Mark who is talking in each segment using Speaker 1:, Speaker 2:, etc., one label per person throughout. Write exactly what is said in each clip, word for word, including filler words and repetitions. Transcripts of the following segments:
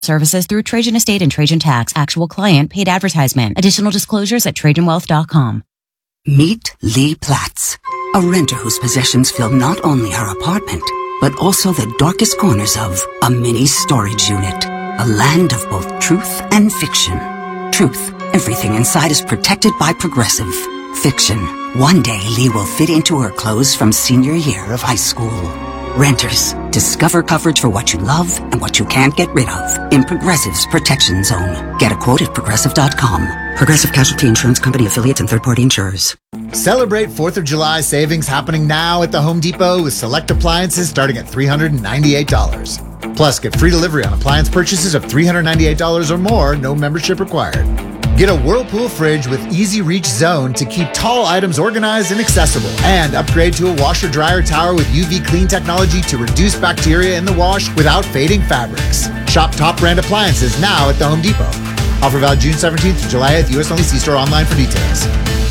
Speaker 1: Services through Trajan Estate and Trajan Tax. Actual client paid advertisement. Additional disclosures at trajan wealth dot com.
Speaker 2: Meet Lee Platts, a renter whose possessions fill not only her apartment, but also the darkest corners of a mini storage unit. A land of both truth and fiction. Truth, everything inside is protected by Progressive. Fiction, one day Lee will fit into her clothes from senior year of high school. Renters, discover coverage for what you love and what you can't get rid of in Progressive's Protection Zone. Get a quote at progressive dot com. Progressive Casualty Insurance Company affiliates and third-party insurers.
Speaker 3: Celebrate fourth of July savings happening now at the Home Depot with select appliances starting at three hundred ninety-eight dollars. Plus, get free delivery on appliance purchases of three hundred ninety-eight dollars or more, no membership required. Get a Whirlpool fridge with Easy Reach Zone to keep tall items organized and accessible. And upgrade to a washer-dryer tower with U V clean technology to reduce bacteria in the wash without fading fabrics. Shop top brand appliances now at the Home Depot. Offer valid June seventeenth to July eighth. U S only. See store online for details.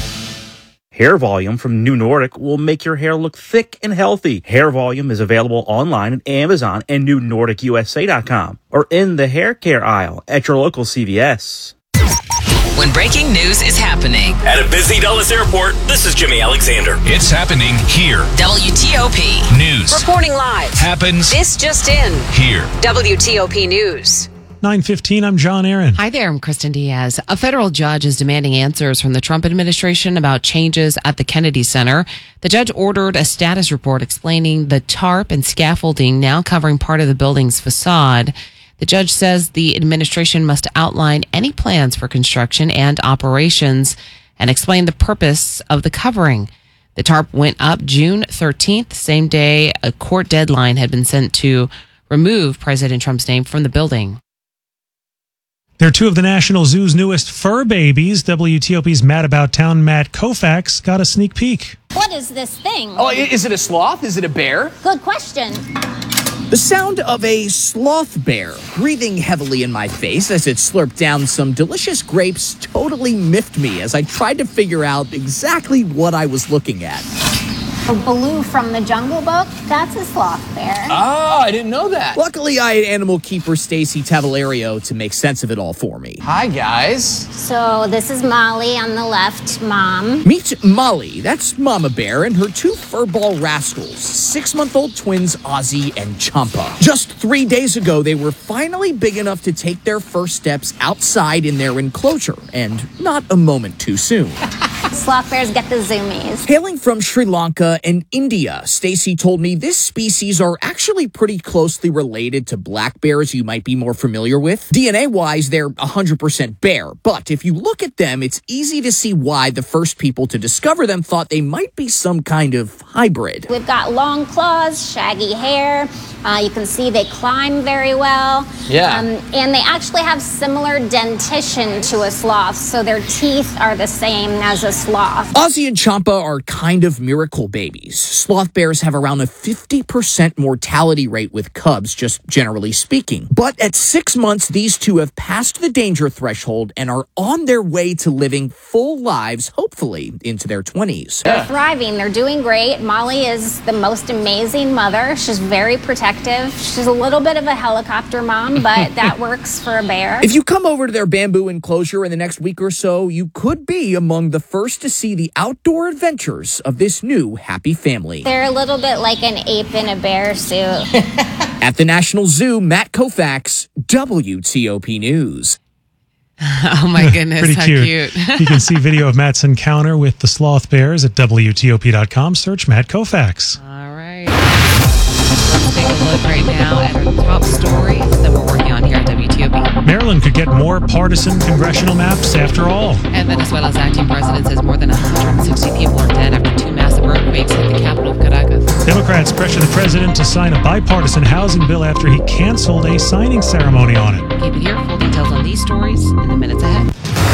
Speaker 4: Hair Volume from New Nordic will make your hair look thick and healthy. Hair Volume is available online at Amazon and new nordic u s a dot com or in the hair care aisle at your local C V S.
Speaker 5: When breaking news is happening
Speaker 6: at a busy Dulles airport, this is Jimmy Alexander.
Speaker 7: It's happening here.
Speaker 5: W T O P
Speaker 7: News.
Speaker 5: Reporting live.
Speaker 7: Happens.
Speaker 5: This just in.
Speaker 7: Here.
Speaker 5: W T O P News.
Speaker 8: nine fifteen, I'm John Aaron.
Speaker 9: Hi there, I'm Kristen Diaz. A federal judge is demanding answers from the Trump administration about changes at the Kennedy Center. The judge ordered a status report explaining the tarp and scaffolding now covering part of the building's facade. The judge says the administration must outline any plans for construction and operations and explain the purpose of the covering. The tarp went up June thirteenth, same day a court deadline had been sent to remove President Trump's name from the building.
Speaker 8: They're two of the National Zoo's newest fur babies. W T O P's Mad About Town Matt Koufax got a sneak peek.
Speaker 10: What is this thing?
Speaker 11: Oh, is it a sloth? Is it a bear?
Speaker 10: Good question.
Speaker 11: The sound of a sloth bear breathing heavily in my face as it slurped down some delicious grapes totally miffed me as I tried to figure out exactly what I was looking at.
Speaker 10: Baloo from the Jungle Book, that's a sloth bear.
Speaker 11: Oh, I didn't know that. Luckily, I had animal keeper Stacy Tavalerio to make sense of it all for me. Hi, guys.
Speaker 10: So this is Molly on the left, Mom.
Speaker 11: Meet Molly. That's Mama Bear and her two furball rascals, six-month-old twins Ozzy and Champa. Just three days ago, they were finally big enough to take their first steps outside in their enclosure, and not a moment too soon.
Speaker 10: Sloth bears get the zoomies.
Speaker 11: Hailing from Sri Lanka and India, Stacy told me this species are actually pretty closely related to black bears you might be more familiar with. D N A-wise, they're one hundred percent bear, but if you look at them, it's easy to see why the first people to discover them thought they might be some kind of hybrid.
Speaker 10: We've got long claws, shaggy hair. Uh, you can see they climb very well.
Speaker 11: Yeah.
Speaker 10: Um, and they actually have similar dentition to a sloth, so their teeth are the same as a sloth.
Speaker 11: Ozzy and Champa are kind of miracle babies. Sloth bears have around a fifty percent mortality rate with cubs, just generally speaking. But at six months, these two have passed the danger threshold and are on their way to living full lives, hopefully into their twenties.
Speaker 10: They're thriving. They're doing great. Molly is the most amazing mother. She's very protective. She's a little bit of a helicopter mom, but that works for a bear.
Speaker 11: If you come over to their bamboo enclosure in the next week or so, you could be among the first to see the outdoor adventures of this new happy family.
Speaker 10: They're a little bit like an ape in a bear suit.
Speaker 11: At the National Zoo, Matt Koufax, W T O P News.
Speaker 9: Oh my goodness,
Speaker 8: Pretty
Speaker 9: how
Speaker 8: cute.
Speaker 9: cute.
Speaker 8: You can see video of Matt's encounter with the sloth bears at W T O P dot com. Search Matt Koufax.
Speaker 9: All right. Let's take a look right now at our top stories that we're working on here at W T O P.
Speaker 8: Maryland could get more partisan congressional maps after all.
Speaker 9: And Venezuela's acting president says more than one hundred sixty people are dead after two massive earthquakes hit the capital of Caracas.
Speaker 8: Democrats pressure the president to sign a bipartisan housing bill after he canceled a signing ceremony on it.
Speaker 9: Keep it here. Full details on these stories in the minutes ahead.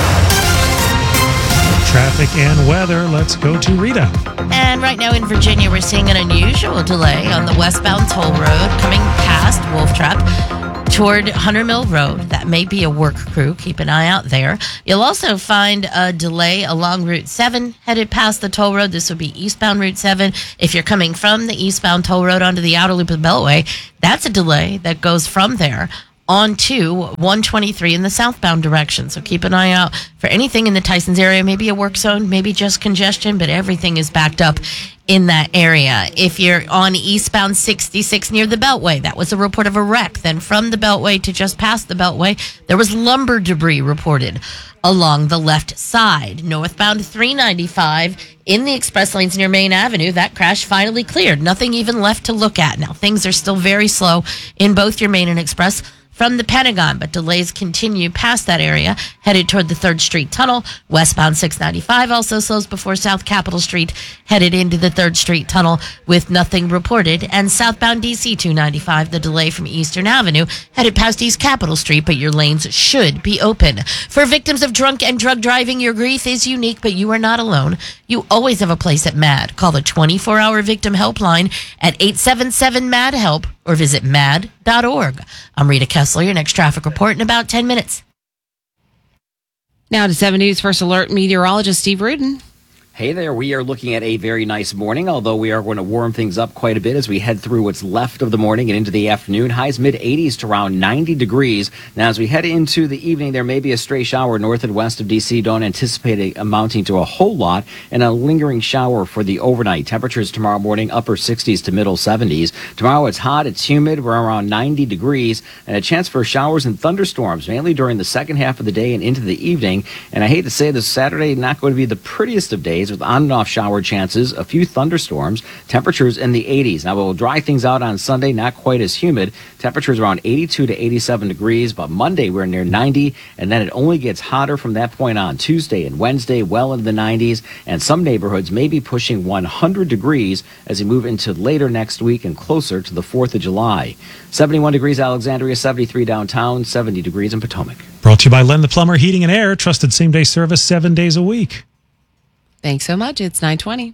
Speaker 8: Traffic and weather. Let's go to Rita.
Speaker 12: And right now in Virginia, we're seeing an unusual delay on the westbound toll road coming past Wolf Trap toward Hunter Mill Road. That may be a work crew. Keep an eye out there. You'll also find a delay along Route seven headed past the toll road. This would be eastbound Route seven. If you're coming from the eastbound toll road onto the outer loop of the Beltway, that's a delay that goes from there onto one twenty-three in the southbound direction. So keep an eye out for anything in the Tysons area, maybe a work zone, maybe just congestion, but everything is backed up in that area. If you're on eastbound sixty-six near the Beltway, that was a report of a wreck. Then from the Beltway to just past the Beltway, there was lumber debris reported along the left side. Northbound three ninety-five in the express lanes near Main Avenue, that crash finally cleared. Nothing even left to look at. Now, things are still very slow in both your Main and Express from the Pentagon, but delays continue past that area, headed toward the third Street Tunnel. Westbound six ninety-five also slows before South Capitol Street, headed into the third Street Tunnel with nothing reported. And southbound D C two ninety-five, the delay from Eastern Avenue, headed past East Capitol Street, but your lanes should be open. For victims of drunk and drug driving, your grief is unique, but you are not alone. You always have a place at MAD. Call the twenty-four hour victim helpline at eight seven seven MAD HELP or visit mad dot org. I'm Rita Kessler, your next traffic report in about ten minutes.
Speaker 9: Now to seven News First Alert meteorologist Steve Rudin.
Speaker 7: Hey there, we are looking at a very nice morning, although we are going to warm things up quite a bit as we head through what's left of the morning and into the afternoon. Highs mid eighties to around ninety degrees. Now, as we head into the evening, there may be a stray shower north and west of D C. Don't anticipate it amounting to a whole lot, and a lingering shower for the overnight. Temperatures tomorrow morning, upper sixties to middle seventies. Tomorrow it's hot, it's humid, we're around ninety degrees, and a chance for showers and thunderstorms, mainly during the second half of the day and into the evening. And I hate to say this, Saturday not going to be the prettiest of days, with on and off shower chances, a few thunderstorms, temperatures in the eighties. Now, we'll dry things out on Sunday, not quite as humid. Temperatures around eighty-two to eighty-seven degrees, but Monday we're near ninety, and then it only gets hotter from that point on. Tuesday and Wednesday, well into the nineties, and some neighborhoods may be pushing one hundred degrees as we move into later next week and closer to the fourth of July. seventy-one degrees Alexandria, seventy-three downtown, seventy degrees in Potomac.
Speaker 8: Brought to you by Len the Plumber Heating and Air, trusted same-day service seven days a week.
Speaker 9: Thanks so much. It's nine twenty.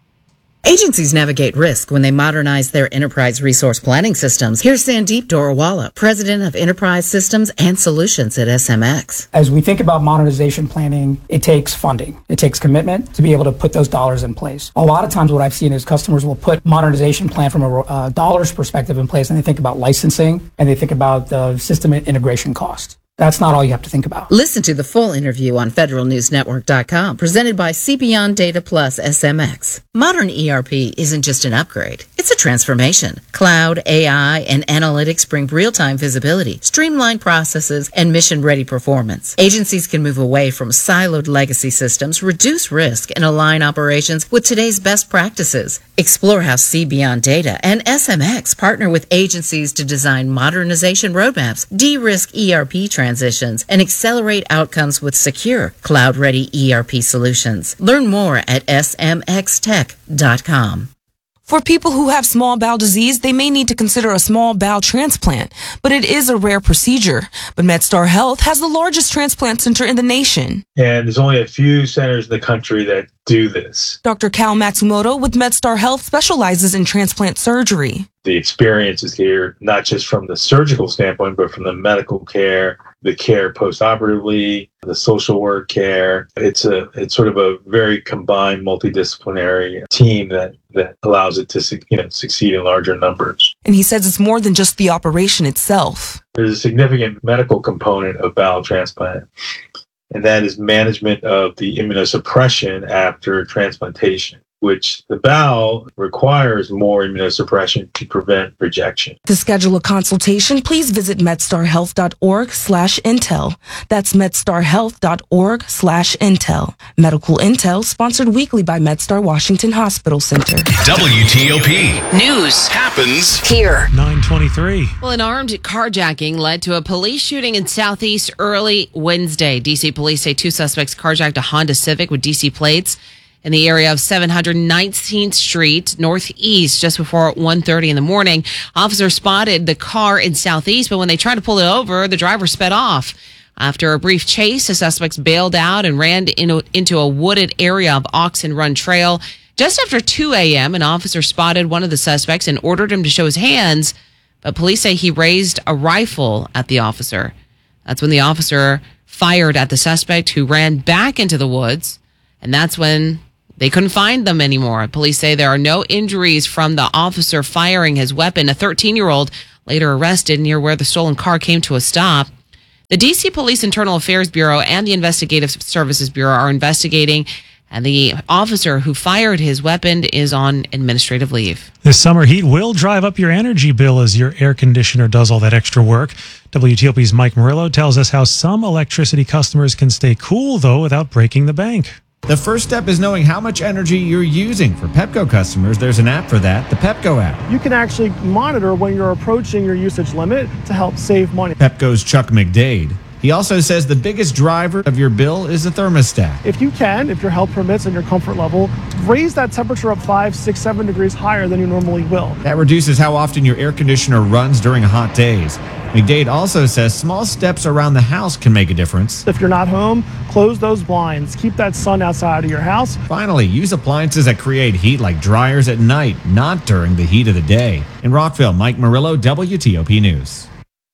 Speaker 13: Agencies navigate risk when they modernize their enterprise resource planning systems. Here's Sandeep Dorawala, president of Enterprise Systems and Solutions at S M X.
Speaker 14: As we think about modernization planning, it takes funding. It takes commitment to be able to put those dollars in place. A lot of times what I've seen is customers will put modernization plan from a uh, dollars perspective in place, and they think about licensing, and they think about the system integration cost. That's not all you have to think about.
Speaker 13: Listen to the full interview on federal news network dot com, presented by CBeyond Data Plus S M X. Modern E R P isn't just an upgrade, it's a transformation. Cloud, A I, and analytics bring real-time visibility, streamlined processes, and mission-ready performance. Agencies can move away from siloed legacy systems, reduce risk, and align operations with today's best practices. Explore how CBeyond Data and S M X partner with agencies to design modernization roadmaps, de-risk E R P transitions, and accelerate outcomes with secure, cloud-ready E R P solutions. Learn more at S M X tech dot com.
Speaker 15: For people who have small bowel disease, they may need to consider a small bowel transplant, but it is a rare procedure. But MedStar Health has the largest transplant center in the nation.
Speaker 16: And there's only a few centers in the country that do this.
Speaker 15: Doctor Cal Matsumoto with MedStar Health specializes in transplant surgery.
Speaker 16: The experience is here, not just from the surgical standpoint, but from the medical care, the care post-operatively, the social work care. It's a it's sort of a very combined multidisciplinary team that, that allows it to you know succeed in larger numbers.
Speaker 15: And he says it's more than just the operation itself.
Speaker 16: There's a significant medical component of bowel transplant, and that is management of the immunosuppression after transplantation, which the bowel requires more immunosuppression to prevent rejection.
Speaker 15: To schedule a consultation, please visit medstarhealth dot org slash intel. That's medstarhealth dot org slash intel. Medical Intel, sponsored weekly by MedStar Washington Hospital Center.
Speaker 6: W T O P.
Speaker 5: News
Speaker 6: happens
Speaker 5: here.
Speaker 8: nine twenty-three.
Speaker 9: Well, an armed carjacking led to a police shooting in Southeast early Wednesday. D C police say two suspects carjacked a Honda Civic with D C plates in the area of seven hundred nineteenth Street Northeast just before one thirty in the morning. Officers spotted the car in Southeast, but when they tried to pull it over, the driver sped off. After a brief chase, the suspects bailed out and ran into, into a wooded area of Oxen Run Trail. Just after two a.m., an officer spotted one of the suspects and ordered him to show his hands, but police say he raised a rifle at the officer. That's when the officer fired at the suspect, who ran back into the woods, and that's when They couldn't find them anymore. Police say there are no injuries from the officer firing his weapon. A thirteen-year-old later arrested near where the stolen car came to a stop. The D C Police Internal Affairs Bureau and the Investigative Services Bureau are investigating, and the officer who fired his weapon is on administrative leave.
Speaker 8: This summer heat will drive up your energy bill as your air conditioner does all that extra work. W T O P's Mike Murillo tells us how some electricity customers can stay cool, though, without breaking the bank.
Speaker 17: The first step is knowing how much energy you're using. For Pepco customers, there's an app for that, the Pepco app.
Speaker 18: You can actually monitor when you're approaching your usage limit to help save money.
Speaker 17: Pepco's Chuck McDade. He also says the biggest driver of your bill is the thermostat.
Speaker 18: If you can, if your health permits and your comfort level, raise that temperature up five, six, seven degrees higher than you normally will.
Speaker 17: That reduces how often your air conditioner runs during hot days. McDade also says small steps around the house can make a difference.
Speaker 18: If you're not home, close those blinds. Keep that sun outside of your house.
Speaker 17: Finally, use appliances that create heat like dryers at night, not during the heat of the day. In Rockville, Mike Murillo, W T O P News.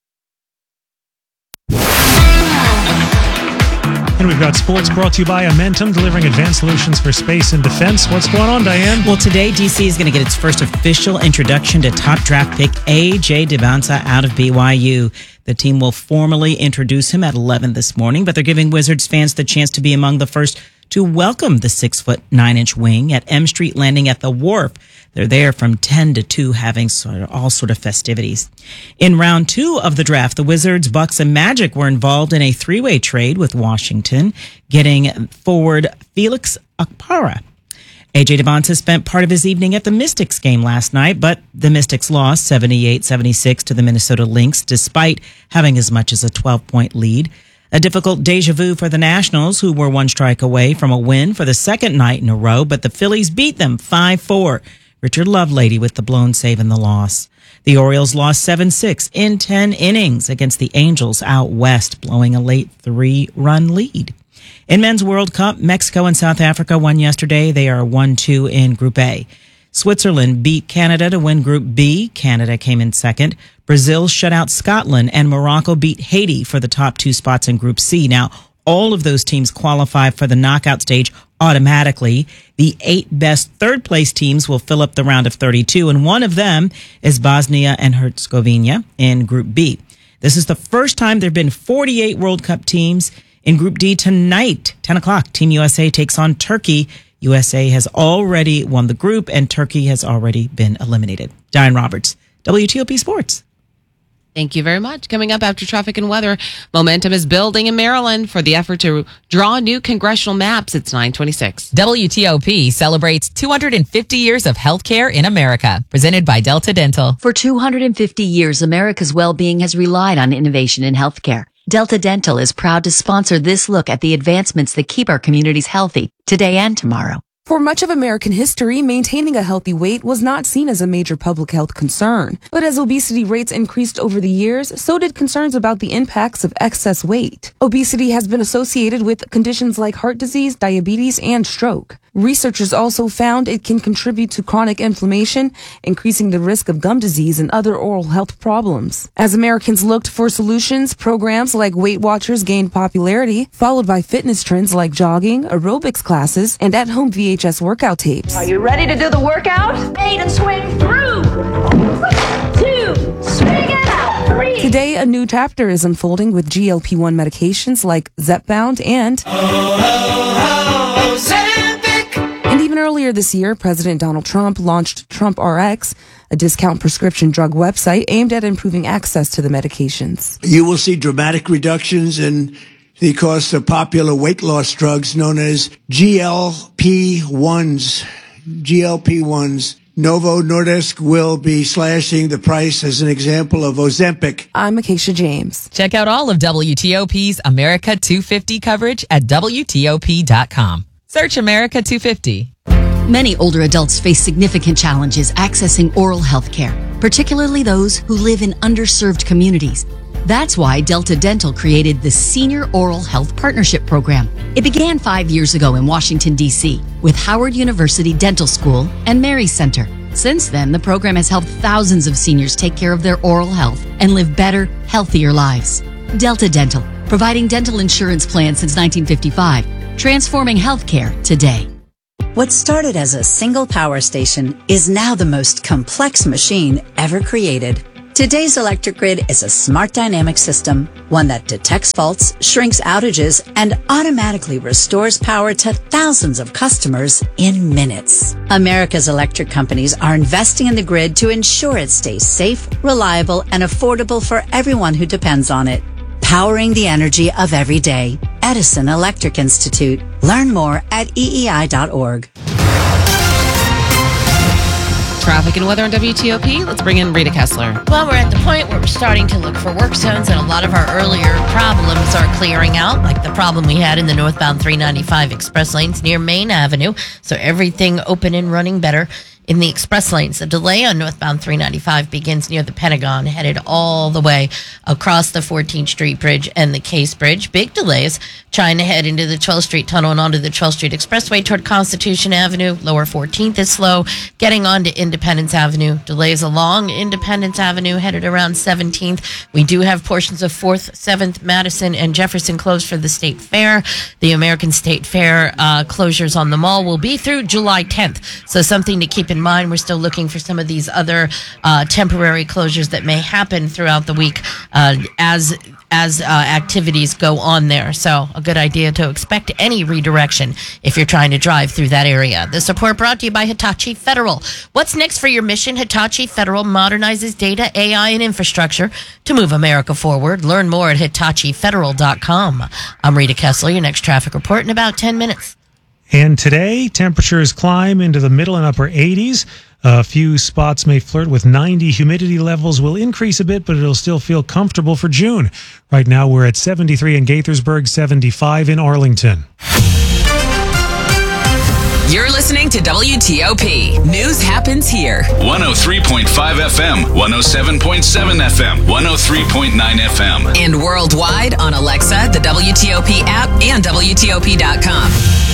Speaker 8: And we've got sports brought to you by Amentum, delivering advanced solutions for space and defense. What's going on, Diane?
Speaker 19: Well, today, D C is going to get its first official introduction to top draft pick A J Dybantsa out of B Y U. The team will formally introduce him at eleven this morning, but they're giving Wizards fans the chance to be among the first to welcome the six foot nine inch wing at M Street Landing at the Wharf. They're there from ten to two, having sort of all sort of festivities. In round two of the draft, the Wizards, Bucks, and Magic were involved in a three-way trade with Washington, getting forward Felix Okpara. A J Dybantsa spent part of his evening at the Mystics game last night, but the Mystics lost seventy-eight seventy-six to the Minnesota Lynx, despite having as much as a twelve point lead. A difficult deja vu for the Nationals, who were one strike away from a win for the second night in a row, but the Phillies beat them five four. Richard Lovelady with the blown save in the loss. The Orioles lost seven six in ten innings against the Angels out west, blowing a late three-run lead. In Men's World Cup, Mexico and South Africa won yesterday. They are one two in Group A. Switzerland beat Canada to win Group B. Canada came in second. Brazil shut out Scotland, and Morocco beat Haiti for the top two spots in Group C. Now, all of those teams qualify for the knockout stage automatically. The eight best third-place teams will fill up the round of thirty-two, and one of them is Bosnia and Herzegovina in Group B. This is the first time there have been forty-eight World Cup teams in Group D tonight. ten o'clock, Team U S A takes on Turkey. U S A has already won the group, and Turkey has already been eliminated. Diane Roberts, W T O P Sports.
Speaker 9: Thank you very much. Coming up after traffic and weather, momentum is building in Maryland for the effort to draw new congressional maps. It's nine twenty-six.
Speaker 20: W T O P celebrates two hundred fifty years of healthcare in America, presented by Delta Dental.
Speaker 21: For two hundred fifty years, America's well-being has relied on innovation in healthcare. Delta Dental is proud to sponsor this look at the advancements that keep our communities healthy today and tomorrow.
Speaker 15: For much of American history, maintaining a healthy weight was not seen as a major public health concern. But as obesity rates increased over the years, so did concerns about the impacts of excess weight. Obesity has been associated with conditions like heart disease, diabetes, and stroke. Researchers also found it can contribute to chronic inflammation, increasing the risk of gum disease and other oral health problems. As Americans looked for solutions, programs like Weight Watchers gained popularity, followed by fitness trends like jogging, aerobics classes, and at-home V H S workout tapes.
Speaker 22: Are you ready to do the workout? Eight and swing through. Two, swing it out. Three.
Speaker 15: Today, a new chapter is unfolding with G L P one medications like Zepbound and... Oh, oh, oh, Ozempic. And even earlier this year, President Donald Trump launched Trump R X, a discount prescription drug website aimed at improving access to the medications.
Speaker 23: You will see dramatic reductions in the cost of popular weight loss drugs known as G L P ones. G L P ones. Novo Nordisk will be slashing the price as an example of Ozempic.
Speaker 15: I'm Acacia James.
Speaker 20: Check out all of W T O P's America two fifty coverage at W T O P dot com. Search America two fifty.
Speaker 21: Many older adults face significant challenges accessing oral health care, particularly those who live in underserved communities. That's why Delta Dental created the Senior Oral Health Partnership Program. It began five years ago in Washington, D C with Howard University Dental School and Mary Center. Since then, the program has helped thousands of seniors take care of their oral health and live better, healthier lives. Delta Dental, providing dental insurance plans since nineteen fifty-five, transforming healthcare today.
Speaker 1: What started as a single power station is now the most complex machine ever created. Today's electric grid is a smart dynamic system, one that detects faults, shrinks outages, and automatically restores power to thousands of customers in minutes. America's electric companies are investing in the grid to ensure it stays safe, reliable, and affordable for everyone who depends on it. Powering the energy of every day. Edison Electric Institute. Learn more at E E I dot org.
Speaker 9: Traffic and weather on W T O P. Let's bring in Rita Kessler.
Speaker 12: Well, we're at the point where we're starting to look for work zones, and a lot of our earlier problems are clearing out, like the problem we had in the northbound three ninety-five express lanes near Main Avenue. So everything open and running better in the express lanes. The delay on northbound three ninety-five begins near the Pentagon, headed all the way across the fourteenth Street Bridge and the Case Bridge. Big delays trying to head into the twelfth Street Tunnel and onto the twelfth Street Expressway toward Constitution Avenue. Lower fourteenth is slow. Getting onto Independence Avenue. Delays along Independence Avenue, headed around seventeenth. We do have portions of fourth, seventh, Madison, and Jefferson closed for the State Fair. The American State Fair uh, closures on the mall will be through July tenth. So something to keep in mind. We're still looking for some of these other uh, temporary closures that may happen throughout the week uh, as as uh, activities go on there. So a good idea to expect any redirection if you're trying to drive through that area. The support brought to you by Hitachi Federal. What's next for your mission? Hitachi Federal modernizes data, A I, and infrastructure to move America forward. Learn more at hitachi federal dot com. I'm Rita Kessler, your next traffic report in about ten minutes.
Speaker 8: And today, temperatures climb into the middle and upper eighties. A few spots may flirt with ninety. Humidity levels will increase a bit, but it'll still feel comfortable for June. Right now, we're at seventy-three in Gaithersburg, seventy-five in Arlington.
Speaker 20: You're listening to W T O P. News happens here.
Speaker 2: one oh three point five F M, one oh seven point seven F M, one oh three point nine F M.
Speaker 20: And worldwide on Alexa, the W T O P app, and W T O P dot com.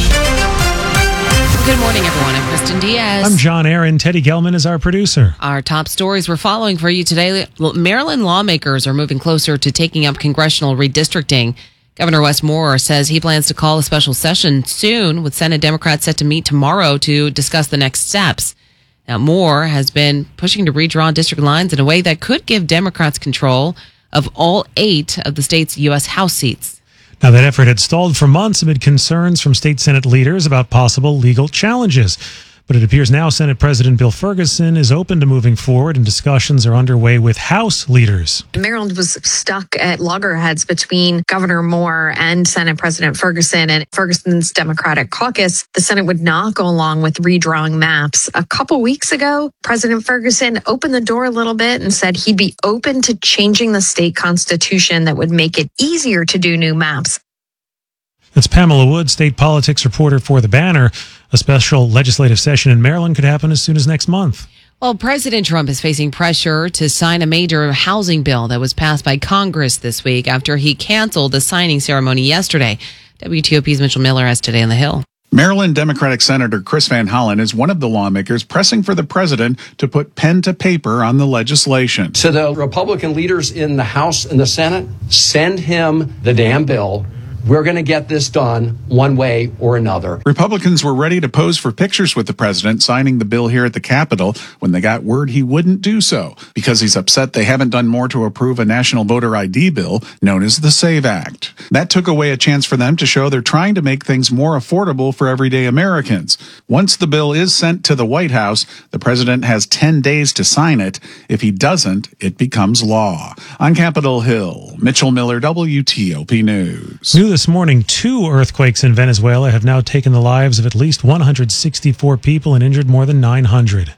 Speaker 9: Good morning, everyone. I'm Kristen Diaz.
Speaker 8: I'm John Aaron. Teddy Gelman is our producer.
Speaker 9: Our top stories we're following for you today. Maryland lawmakers are moving closer to taking up congressional redistricting. Governor Wes Moore says he plans to call a special session soon, with Senate Democrats set to meet tomorrow to discuss the next steps. Now, Moore has been pushing to redraw district lines in a way that could give Democrats control of all eight of the state's U S House seats.
Speaker 8: Now, that effort had stalled for months amid concerns from state Senate leaders about possible legal challenges. But it appears now Senate President Bill Ferguson is open to moving forward, and discussions are underway with House leaders.
Speaker 3: Maryland was stuck at loggerheads between Governor Moore and Senate President Ferguson and Ferguson's Democratic caucus. The Senate would not go along with redrawing maps. A couple weeks ago, President Ferguson opened the door a little bit and said he'd be open to changing the state constitution that would make it easier to do new maps.
Speaker 8: That's Pamela Wood, state politics reporter for The Banner. A special legislative session in Maryland could happen as soon as next month.
Speaker 9: Well, President Trump is facing pressure to sign a major housing bill that was passed by Congress this week after he canceled the signing ceremony yesterday. W T O P's Mitchell Miller has Today on the Hill.
Speaker 24: Maryland Democratic Senator Chris Van Hollen is one of the lawmakers pressing for the president to put pen to paper on the legislation.
Speaker 25: To the Republican leaders in the House and the Senate, send him the damn bill. We're going to get this done one way or another.
Speaker 24: Republicans were ready to pose for pictures with the president signing the bill here at the Capitol when they got word he wouldn't do so, because he's upset they haven't done more to approve a national voter I D bill known as the SAVE Act. That took away a chance for them to show they're trying to make things more affordable for everyday Americans. Once the bill is sent to the White House, the president has ten days to sign it. If he doesn't, it becomes law. On Capitol Hill, Mitchell Miller, W T O P News.
Speaker 8: New this morning, two earthquakes in Venezuela have now taken the lives of at least one hundred sixty-four people and injured more than nine hundred.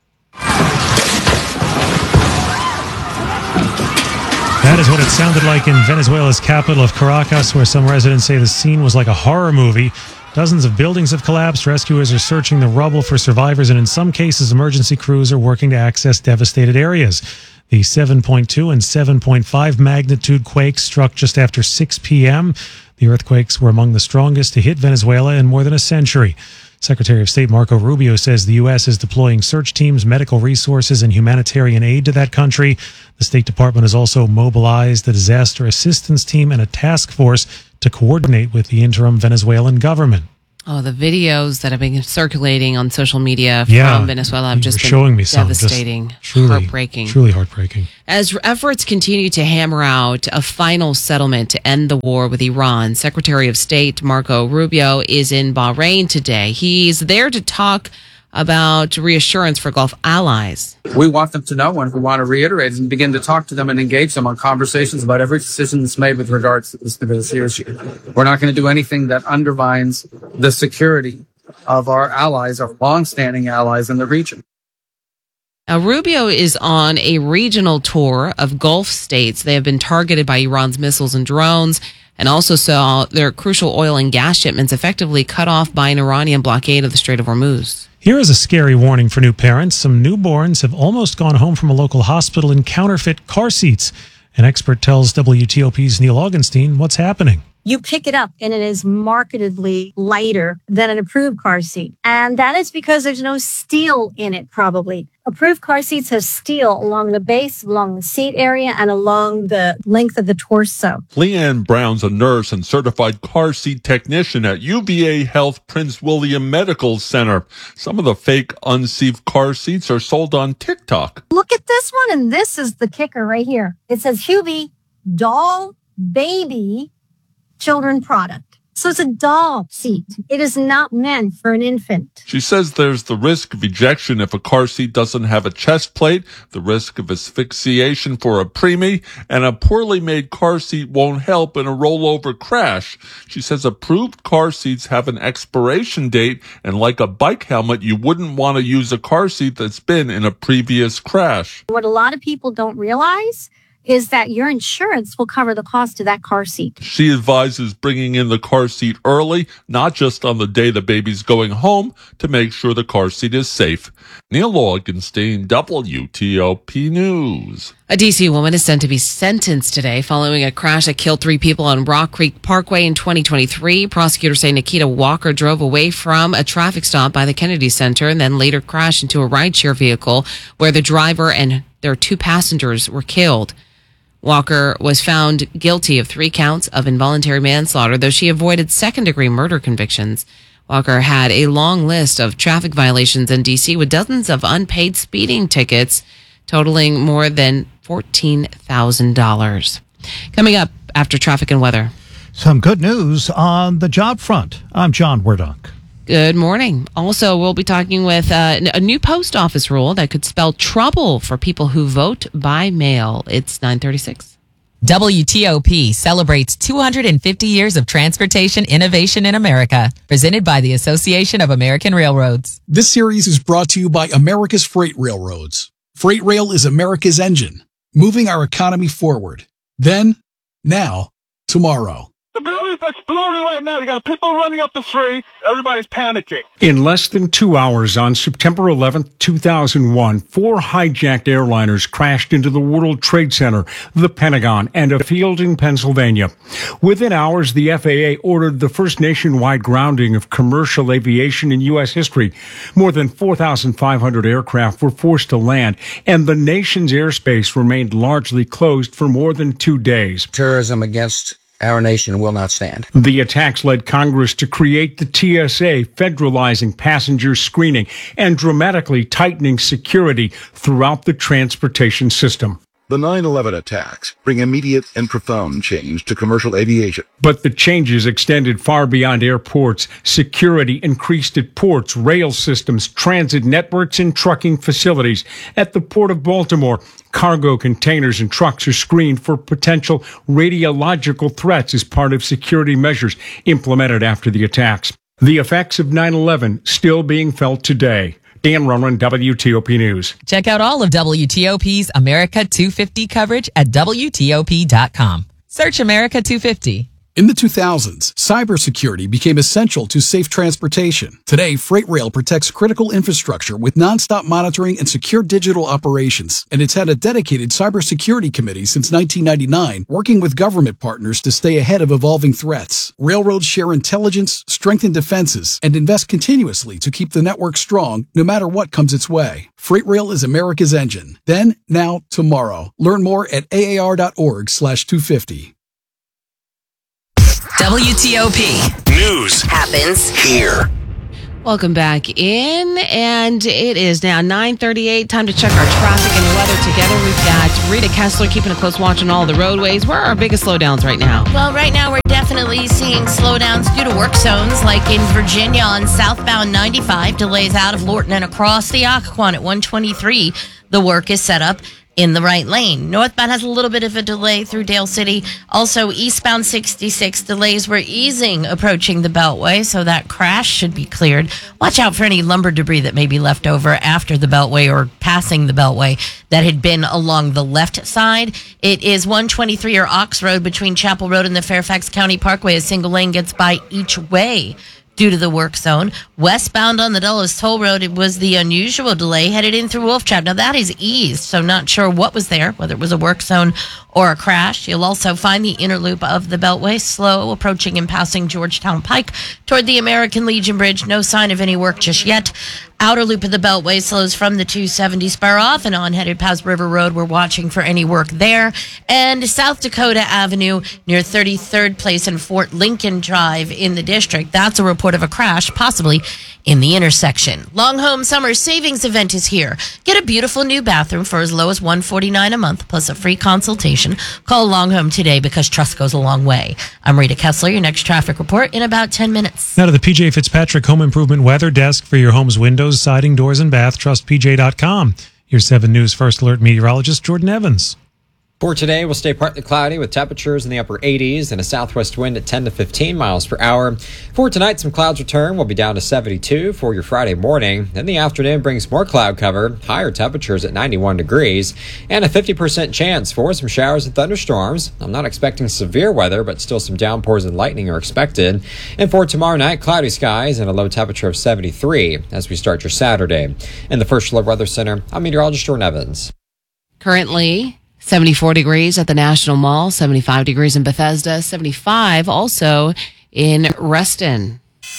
Speaker 8: That is what it sounded like in Venezuela's capital of Caracas, where some residents say the scene was like a horror movie. Dozens of buildings have collapsed. Rescuers are searching the rubble for survivors, and in some cases, emergency crews are working to access devastated areas. The seven point two and seven point five magnitude quakes struck just after six p.m. The earthquakes were among the strongest to hit Venezuela in more than a century. Secretary of State Marco Rubio says the U S is deploying search teams, medical resources, and humanitarian aid to that country. The State Department has also mobilized a disaster assistance team and a task force to coordinate with the interim Venezuelan government.
Speaker 9: Oh, the videos that have been circulating on social media
Speaker 8: Yeah,
Speaker 9: from Venezuela have
Speaker 8: you
Speaker 9: just
Speaker 8: were
Speaker 9: been
Speaker 8: showing me some. Just
Speaker 9: devastating,
Speaker 8: truly,
Speaker 9: heartbreaking.
Speaker 8: Truly heartbreaking.
Speaker 9: As efforts continue to hammer out a final settlement to end the war with Iran, Secretary of State Marco Rubio is in Bahrain today. He's there to talk about reassurance for Gulf allies.
Speaker 4: We want them to know, and we want to reiterate and begin to talk to them and engage them on conversations about every decision that's made with regards to this negotiation. We're not going to do anything that undermines the security of our allies, our longstanding allies in the region.
Speaker 9: Now, Rubio is on a regional tour of Gulf states. They have been targeted by Iran's missiles and drones, and also saw their crucial oil and gas shipments effectively cut off by an Iranian blockade of the Strait of Hormuz.
Speaker 8: Here is a scary warning for new parents. Some newborns have almost gone home from a local hospital in counterfeit car seats. An expert tells W T O P's Neil Augenstein what's happening.
Speaker 7: You pick it up and it is markedly lighter than an approved car seat. And that is because there's no steel in it, probably. Approved car seats have steel along the base, along the seat area, and along the length of the torso.
Speaker 10: Leanne Brown's a nurse and certified car seat technician at U V A Health Prince William Medical Center. Some of the fake unsieved car seats are sold on TikTok.
Speaker 7: Look at this one, and this is the kicker right here. It says Hubie doll baby children product. So it's a doll seat. It is not meant for an infant.
Speaker 10: She says there's the risk of ejection if a car seat doesn't have a chest plate, the risk of asphyxiation for a preemie, and a poorly made car seat won't help in a rollover crash. She says approved car seats have an expiration date, and like a bike helmet, you wouldn't want to use a car seat that's been in a previous crash.
Speaker 7: What a lot of people don't realize is that your insurance will cover the cost of that car seat.
Speaker 10: She advises bringing in the car seat early, not just on the day the baby's going home, to make sure the car seat is safe. Neil Augenstein, W T O P News.
Speaker 9: A D C woman is said to be sentenced today following a crash that killed three people on Rock Creek Parkway in twenty twenty-three. Prosecutors say Nikita Walker drove away from a traffic stop by the Kennedy Center and then later crashed into a rideshare vehicle where the driver and their two passengers were killed. Walker was found guilty of three counts of involuntary manslaughter, though she avoided second-degree murder convictions. Walker had a long list of traffic violations in D C with dozens of unpaid speeding tickets totaling more than fourteen thousand dollars. Coming up after traffic and weather.
Speaker 11: Some good news on the job front. I'm John Werdunk.
Speaker 9: Good morning. Also, we'll be talking with uh, a new post office rule that could spell trouble for people who vote by mail. It's nine thirty-six.
Speaker 20: W T O P celebrates two hundred fifty years of transportation innovation in America, presented by the Association of American Railroads.
Speaker 14: This series is brought to you by America's Freight Railroads. Freight rail is America's engine, moving our economy forward. Then, now, tomorrow.
Speaker 26: The building's exploding right now. You got people running up the street. Everybody's panicking.
Speaker 27: In less than two hours on September eleventh, two thousand one, four hijacked airliners crashed into the World Trade Center, the Pentagon, and a field in Pennsylvania. Within hours, the F A A ordered the first nationwide grounding of commercial aviation in U S history. More than four thousand five hundred aircraft were forced to land, and the nation's airspace remained largely closed for more than two days.
Speaker 28: Terrorism against our nation will not stand.
Speaker 27: The attacks led Congress to create the T S A, federalizing passenger screening and dramatically tightening security throughout the transportation system.
Speaker 29: The nine eleven attacks bring immediate and profound change to commercial aviation.
Speaker 27: But the changes extended far beyond airports. Security increased at ports, rail systems, transit networks, and trucking facilities. At the Port of Baltimore, cargo containers and trucks are screened for potential radiological threats as part of security measures implemented after the attacks. The effects of nine eleven still being felt today. Dan Ronan, W T O P News.
Speaker 20: Check out all of W T O P's America two fifty coverage at W T O P dot com. Search America two fifty.
Speaker 14: In the two thousands, cybersecurity became essential to safe transportation. Today, Freight Rail protects critical infrastructure with nonstop monitoring and secure digital operations. And it's had a dedicated cybersecurity committee since nineteen ninety-nine, working with government partners to stay ahead of evolving threats. Railroads share intelligence, strengthen defenses, and invest continuously to keep the network strong no matter what comes its way. Freight Rail is America's engine. Then, now, tomorrow. Learn more at A A R dot org slash two fifty.
Speaker 20: W T O P.
Speaker 2: News
Speaker 20: happens
Speaker 2: here.
Speaker 9: Welcome back in, and it is now nine thirty-eight. Time to check our traffic and weather together. We've got Rita Kessler keeping a close watch on all the roadways. Where are our biggest slowdowns right now?
Speaker 12: Well, right now we're definitely seeing slowdowns due to work zones, like in Virginia on southbound ninety-five, delays out of Lorton and across the Occoquan at one twenty-three. The work is set up in the right lane. Northbound has a little bit of a delay through Dale City. Also, eastbound sixty-six delays were easing approaching the Beltway, so that crash should be cleared. Watch out for any lumber debris that may be left over after the Beltway or passing the Beltway that had been along the left side. It is one twenty-three or Ox Road between Chapel Road and the Fairfax County Parkway. A single lane gets by each way due to the work zone. Westbound on the Dulles Toll Road, it was the unusual delay headed in through Wolf Trap. Now that is eased, so not sure what was there, whether it was a work zone or a crash. You'll also find the inner loop of the Beltway slow, approaching and passing Georgetown Pike toward the American Legion Bridge. No sign of any work just yet. Outer loop of the Beltway slows from the two seventy spur off and on, headed past River Road. We're watching for any work there. And South Dakota Avenue near thirty-third Place and Fort Lincoln Drive in the district. That's a report of a crash, possibly in the intersection. Long Home Summer Savings Event is here. Get a beautiful new bathroom for as low as one hundred forty-nine dollars a month, plus a free consultation. Call Long Home today, because trust goes a long way. I'm Rita Kessler. Your next traffic report in about ten minutes.
Speaker 8: Now to the P J Fitzpatrick Home Improvement Weather Desk for your home's windows, siding, doors, and bath. Trust P J dot com. Your seven News First Alert meteorologist Jordan Evans.
Speaker 5: For today, we'll stay partly cloudy with temperatures in the upper eighties and a southwest wind at ten to fifteen miles per hour. For tonight, some clouds return. We'll be down to seventy-two for your Friday morning. Then the afternoon brings more cloud cover, higher temperatures at ninety-one degrees, and a fifty percent chance for some showers and thunderstorms. I'm not expecting severe weather, but still some downpours and lightning are expected. And for tomorrow night, cloudy skies and a low temperature of seventy-three as we start your Saturday. In the First Alert Weather Center, I'm meteorologist Jordan Evans.
Speaker 9: Currently seventy-four degrees at the National Mall, seventy-five degrees in Bethesda, seventy-five also in Reston.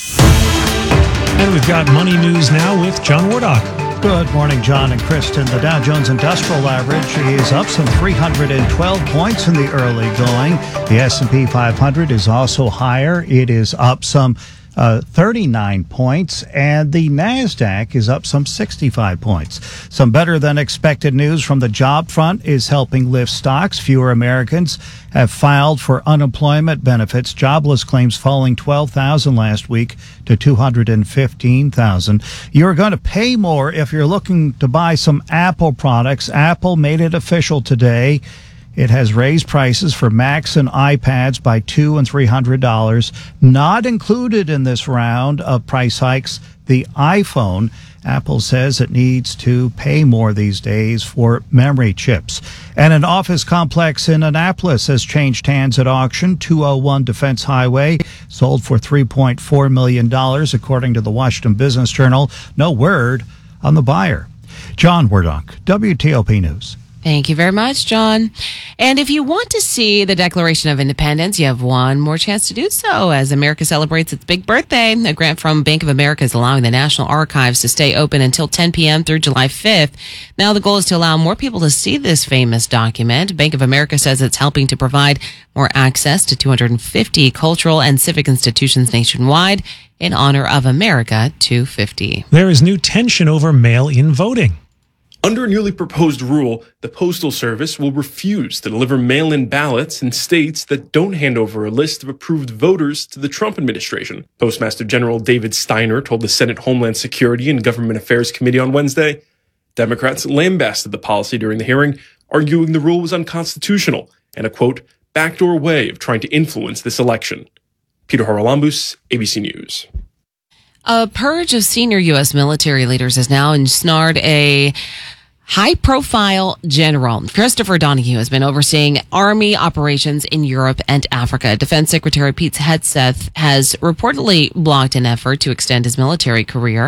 Speaker 8: And we've got money news now with John Wardock.
Speaker 11: Good morning, John and Kristen. The Dow Jones Industrial Average is up some three hundred twelve points in the early going. The S and P five hundred is also higher. It is up some Uh, thirty-nine points, and the NASDAQ is up some sixty-five points. Some better than expected news from the job front is helping lift stocks. Fewer Americans have filed for unemployment benefits. Jobless claims falling twelve thousand last week to two hundred fifteen thousand. You're going to pay more if you're looking to buy some Apple products. Apple made it official today. It has raised prices for Macs and iPads by two hundred and three hundred dollars. Not included in this round of price hikes, the iPhone. Apple says it needs to pay more these days for memory chips. And an office complex in Annapolis has changed hands at auction. two oh one Defense Highway sold for three point four million dollars, according to the Washington Business Journal. No word on the buyer. John Wardock, W T O P News.
Speaker 9: Thank you very much, John. And if you want to see the Declaration of Independence, you have one more chance to do so as America celebrates its big birthday. A grant from Bank of America is allowing the National Archives to stay open until ten p.m. through July fifth. Now the goal is to allow more people to see this famous document. Bank of America says it's helping to provide more access to two hundred fifty cultural and civic institutions nationwide in honor of America two fifty.
Speaker 8: There is new tension over mail-in voting.
Speaker 6: Under a newly proposed rule, the Postal Service will refuse to deliver mail-in ballots in states that don't hand over a list of approved voters to the Trump administration. Postmaster General David Steiner told the Senate Homeland Security and Government Affairs Committee on Wednesday. Democrats lambasted the policy during the hearing, arguing the rule was unconstitutional and a, quote, backdoor way of trying to influence this election. Peter Haralambous, A B C News.
Speaker 9: A purge of senior U S military leaders has now ensnared a high-profile general. Christopher Donahue has been overseeing Army operations in Europe and Africa. Defense Secretary Pete Hegseth has reportedly blocked an effort to extend his military career.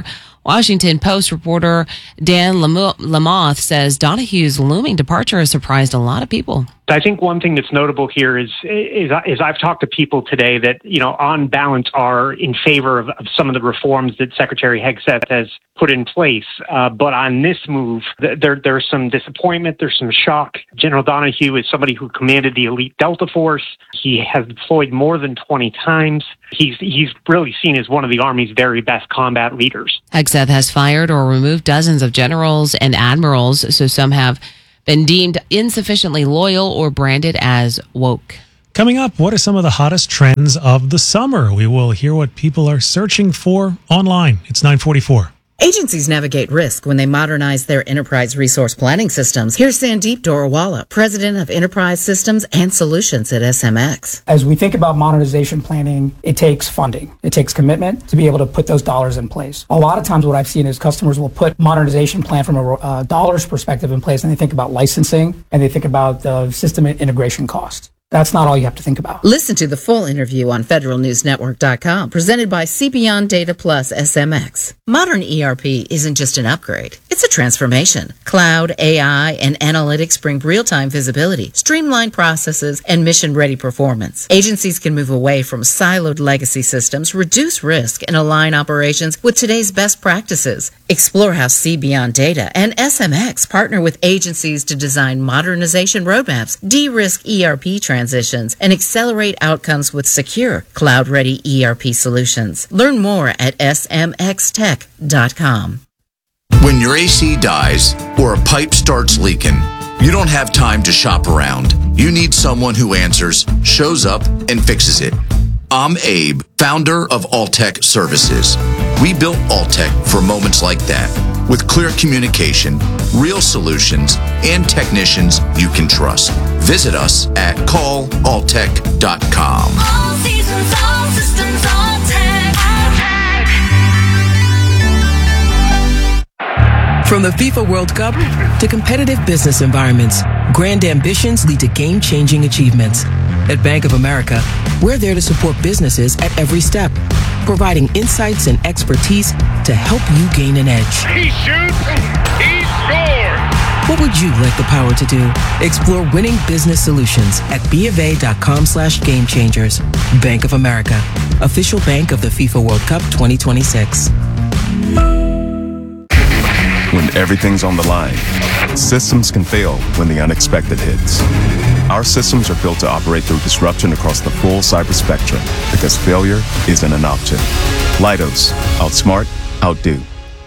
Speaker 9: Washington Post reporter Dan Lam- Lamoth says Donahue's looming departure has surprised a lot of people.
Speaker 13: I think one thing that's notable here is, is, is I've talked to people today that, you know, on balance are in favor of, of some of the reforms that Secretary Hegseth has put in place. Uh, but on this move, there, there's some disappointment. There's some shock. General Donahue is somebody who commanded the elite Delta Force. He has deployed more than twenty times. He's, he's really seen as one of the Army's very best combat leaders.
Speaker 9: Hegseth has fired or removed dozens of generals and admirals, so some have been deemed insufficiently loyal or branded as woke.
Speaker 8: Coming up, what are some of the hottest trends of the summer? We will hear what people are searching for online. It's nine forty-four.
Speaker 15: Agencies navigate risk when they modernize their enterprise resource planning systems. Here's Sandeep Dorawala, president of Enterprise Systems and Solutions at S M X.
Speaker 16: As we think about modernization planning, it takes funding. It takes commitment to be able to put those dollars in place. A lot of times what I've seen is customers will put modernization plan from a uh, dollars perspective in place, and they think about licensing, and they think about the system integration cost. That's not all you have to think about.
Speaker 15: Listen to the full interview on federal news network dot com, presented by CBeyond Data Plus S M X. Modern E R P isn't just an upgrade. It's a transformation. Cloud, A I, and analytics bring real-time visibility, streamlined processes, and mission-ready performance. Agencies can move away from siloed legacy systems, reduce risk, and align operations with today's best practices. Explore how CBeyond Data and S M X partner with agencies to design modernization roadmaps, de-risk E R P transitions, and accelerate outcomes with secure, cloud-ready E R P solutions. Learn more at S M X tech dot com.
Speaker 17: When your A C dies or a pipe starts leaking, you don't have time to shop around. You need someone who answers, shows up, and fixes it. I'm Abe, founder of Alltech Services. We built Alltech for moments like that, with clear communication, real solutions, and technicians you can trust. Visit us at call alltech dot com.
Speaker 18: All seasons, all systems, Alltech.
Speaker 19: From the FIFA World Cup to competitive business environments, grand ambitions lead to game-changing achievements. At Bank of America, we're there to support businesses at every step, providing insights and expertise to help you gain an edge.
Speaker 18: He shoots, he scores!
Speaker 19: What would you like the power to do? Explore winning business solutions at bofa.com slash game changers. Bank of America, official bank of the FIFA World Cup twenty twenty-six.
Speaker 21: When everything's on the line, systems can fail when the unexpected hits. Our systems are built to operate through disruption across the full cyber spectrum because failure isn't an option. Leidos, outsmart, outdo.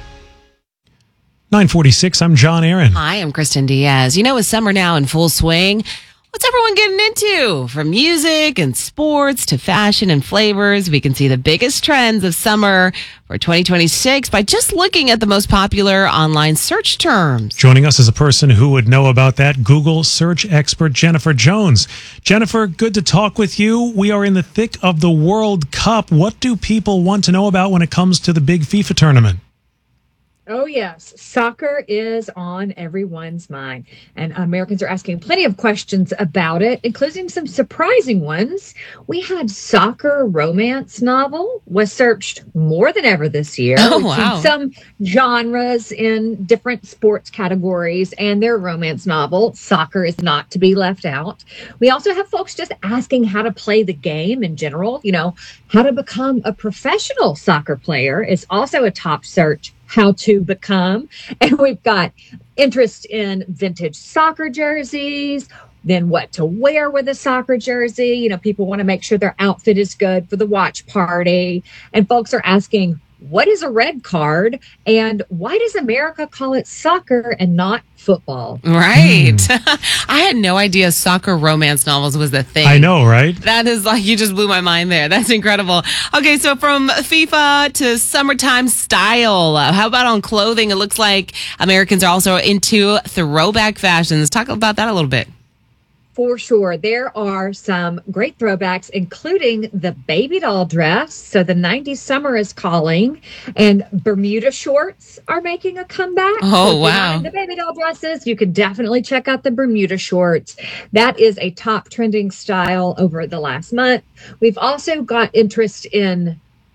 Speaker 8: nine forty-six, I'm John Aaron.
Speaker 9: Hi, I'm Kristen Diaz. You know, with summer now in full swing, what's everyone getting into? From music and sports to fashion and flavors, we can see the biggest trends of summer for twenty twenty-six by just looking at the most popular online search terms.
Speaker 8: Joining us is a person who would know about that, Google search expert Jennifer Jones. Jennifer, good to talk with you. We are in the thick of the World Cup. What do people want to know about when it comes to the big FIFA tournament?
Speaker 22: Oh, yes. Soccer is on everyone's mind, and Americans are asking plenty of questions about it, including some surprising ones. We had soccer romance novel was searched more than ever this year.
Speaker 9: Oh,
Speaker 22: We've
Speaker 9: wow.
Speaker 22: seen some genres in different sports categories and their romance novel. Soccer is not to be left out. We also have folks just asking how to play the game in general. You know, how to become a professional soccer player is also a top search. How to become. And we've got interest in vintage soccer jerseys, then what to wear with a soccer jersey. You know, people want to make sure their outfit is good for the watch party. And folks are asking, what is a red card? And why does America call it soccer and not football?
Speaker 9: Right. I had no idea soccer romance novels was a thing.
Speaker 8: I know, right?
Speaker 9: That is like, you just blew my mind there. That's incredible. Okay, so from FIFA to summertime style, uh, how about on clothing? It looks like Americans are also into throwback fashions. Talk about that a little bit.
Speaker 22: For sure. There are some great throwbacks, including the baby doll dress. So the nineties summer is calling, and Bermuda shorts are making a comeback.
Speaker 9: Oh,
Speaker 22: so if you're
Speaker 9: wow.
Speaker 22: not into baby doll dresses, you can definitely check out the Bermuda shorts. That is a top trending style over the last month. We've also got interest in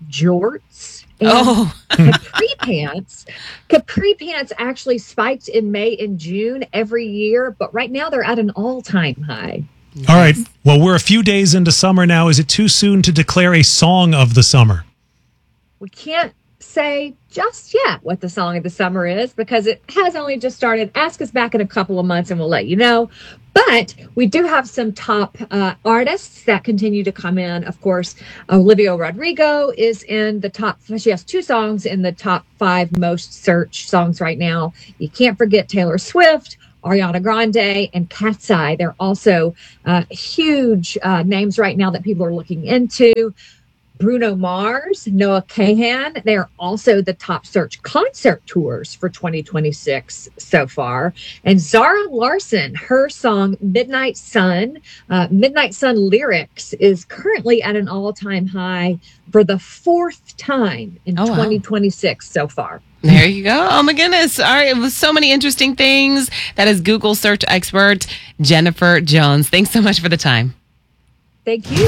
Speaker 22: jorts, and
Speaker 9: Oh.
Speaker 22: capri pants. Capri pants actually spiked in May and June every year, but right now they're at an all-time high.
Speaker 8: All right. Well, we're a few days into summer now. Is it too soon to declare a song of the summer?
Speaker 22: We can't say just yet what the song of the summer is because it has only just started. Ask us back in a couple of months and we'll let you know. But we do have some top uh, artists that continue to come in. Of course, Olivia Rodrigo is in the top. She has two songs in the top five most searched songs right now. You can't forget Taylor Swift, Ariana Grande, and Cat's Eye. They're also uh, huge uh, names right now that people are looking into. Bruno Mars, Noah Kahan, they're also the top search concert tours for twenty twenty-six so far. And Zara Larsson, her song Midnight Sun, uh, Midnight Sun lyrics is currently at an all-time high for the fourth time in
Speaker 9: Oh, wow.
Speaker 22: twenty twenty-six so far.
Speaker 9: There you go. Oh my goodness. All right. It was so many interesting things. That is Google search expert Jennifer Jones. Thanks so much for the time.
Speaker 22: Thank you.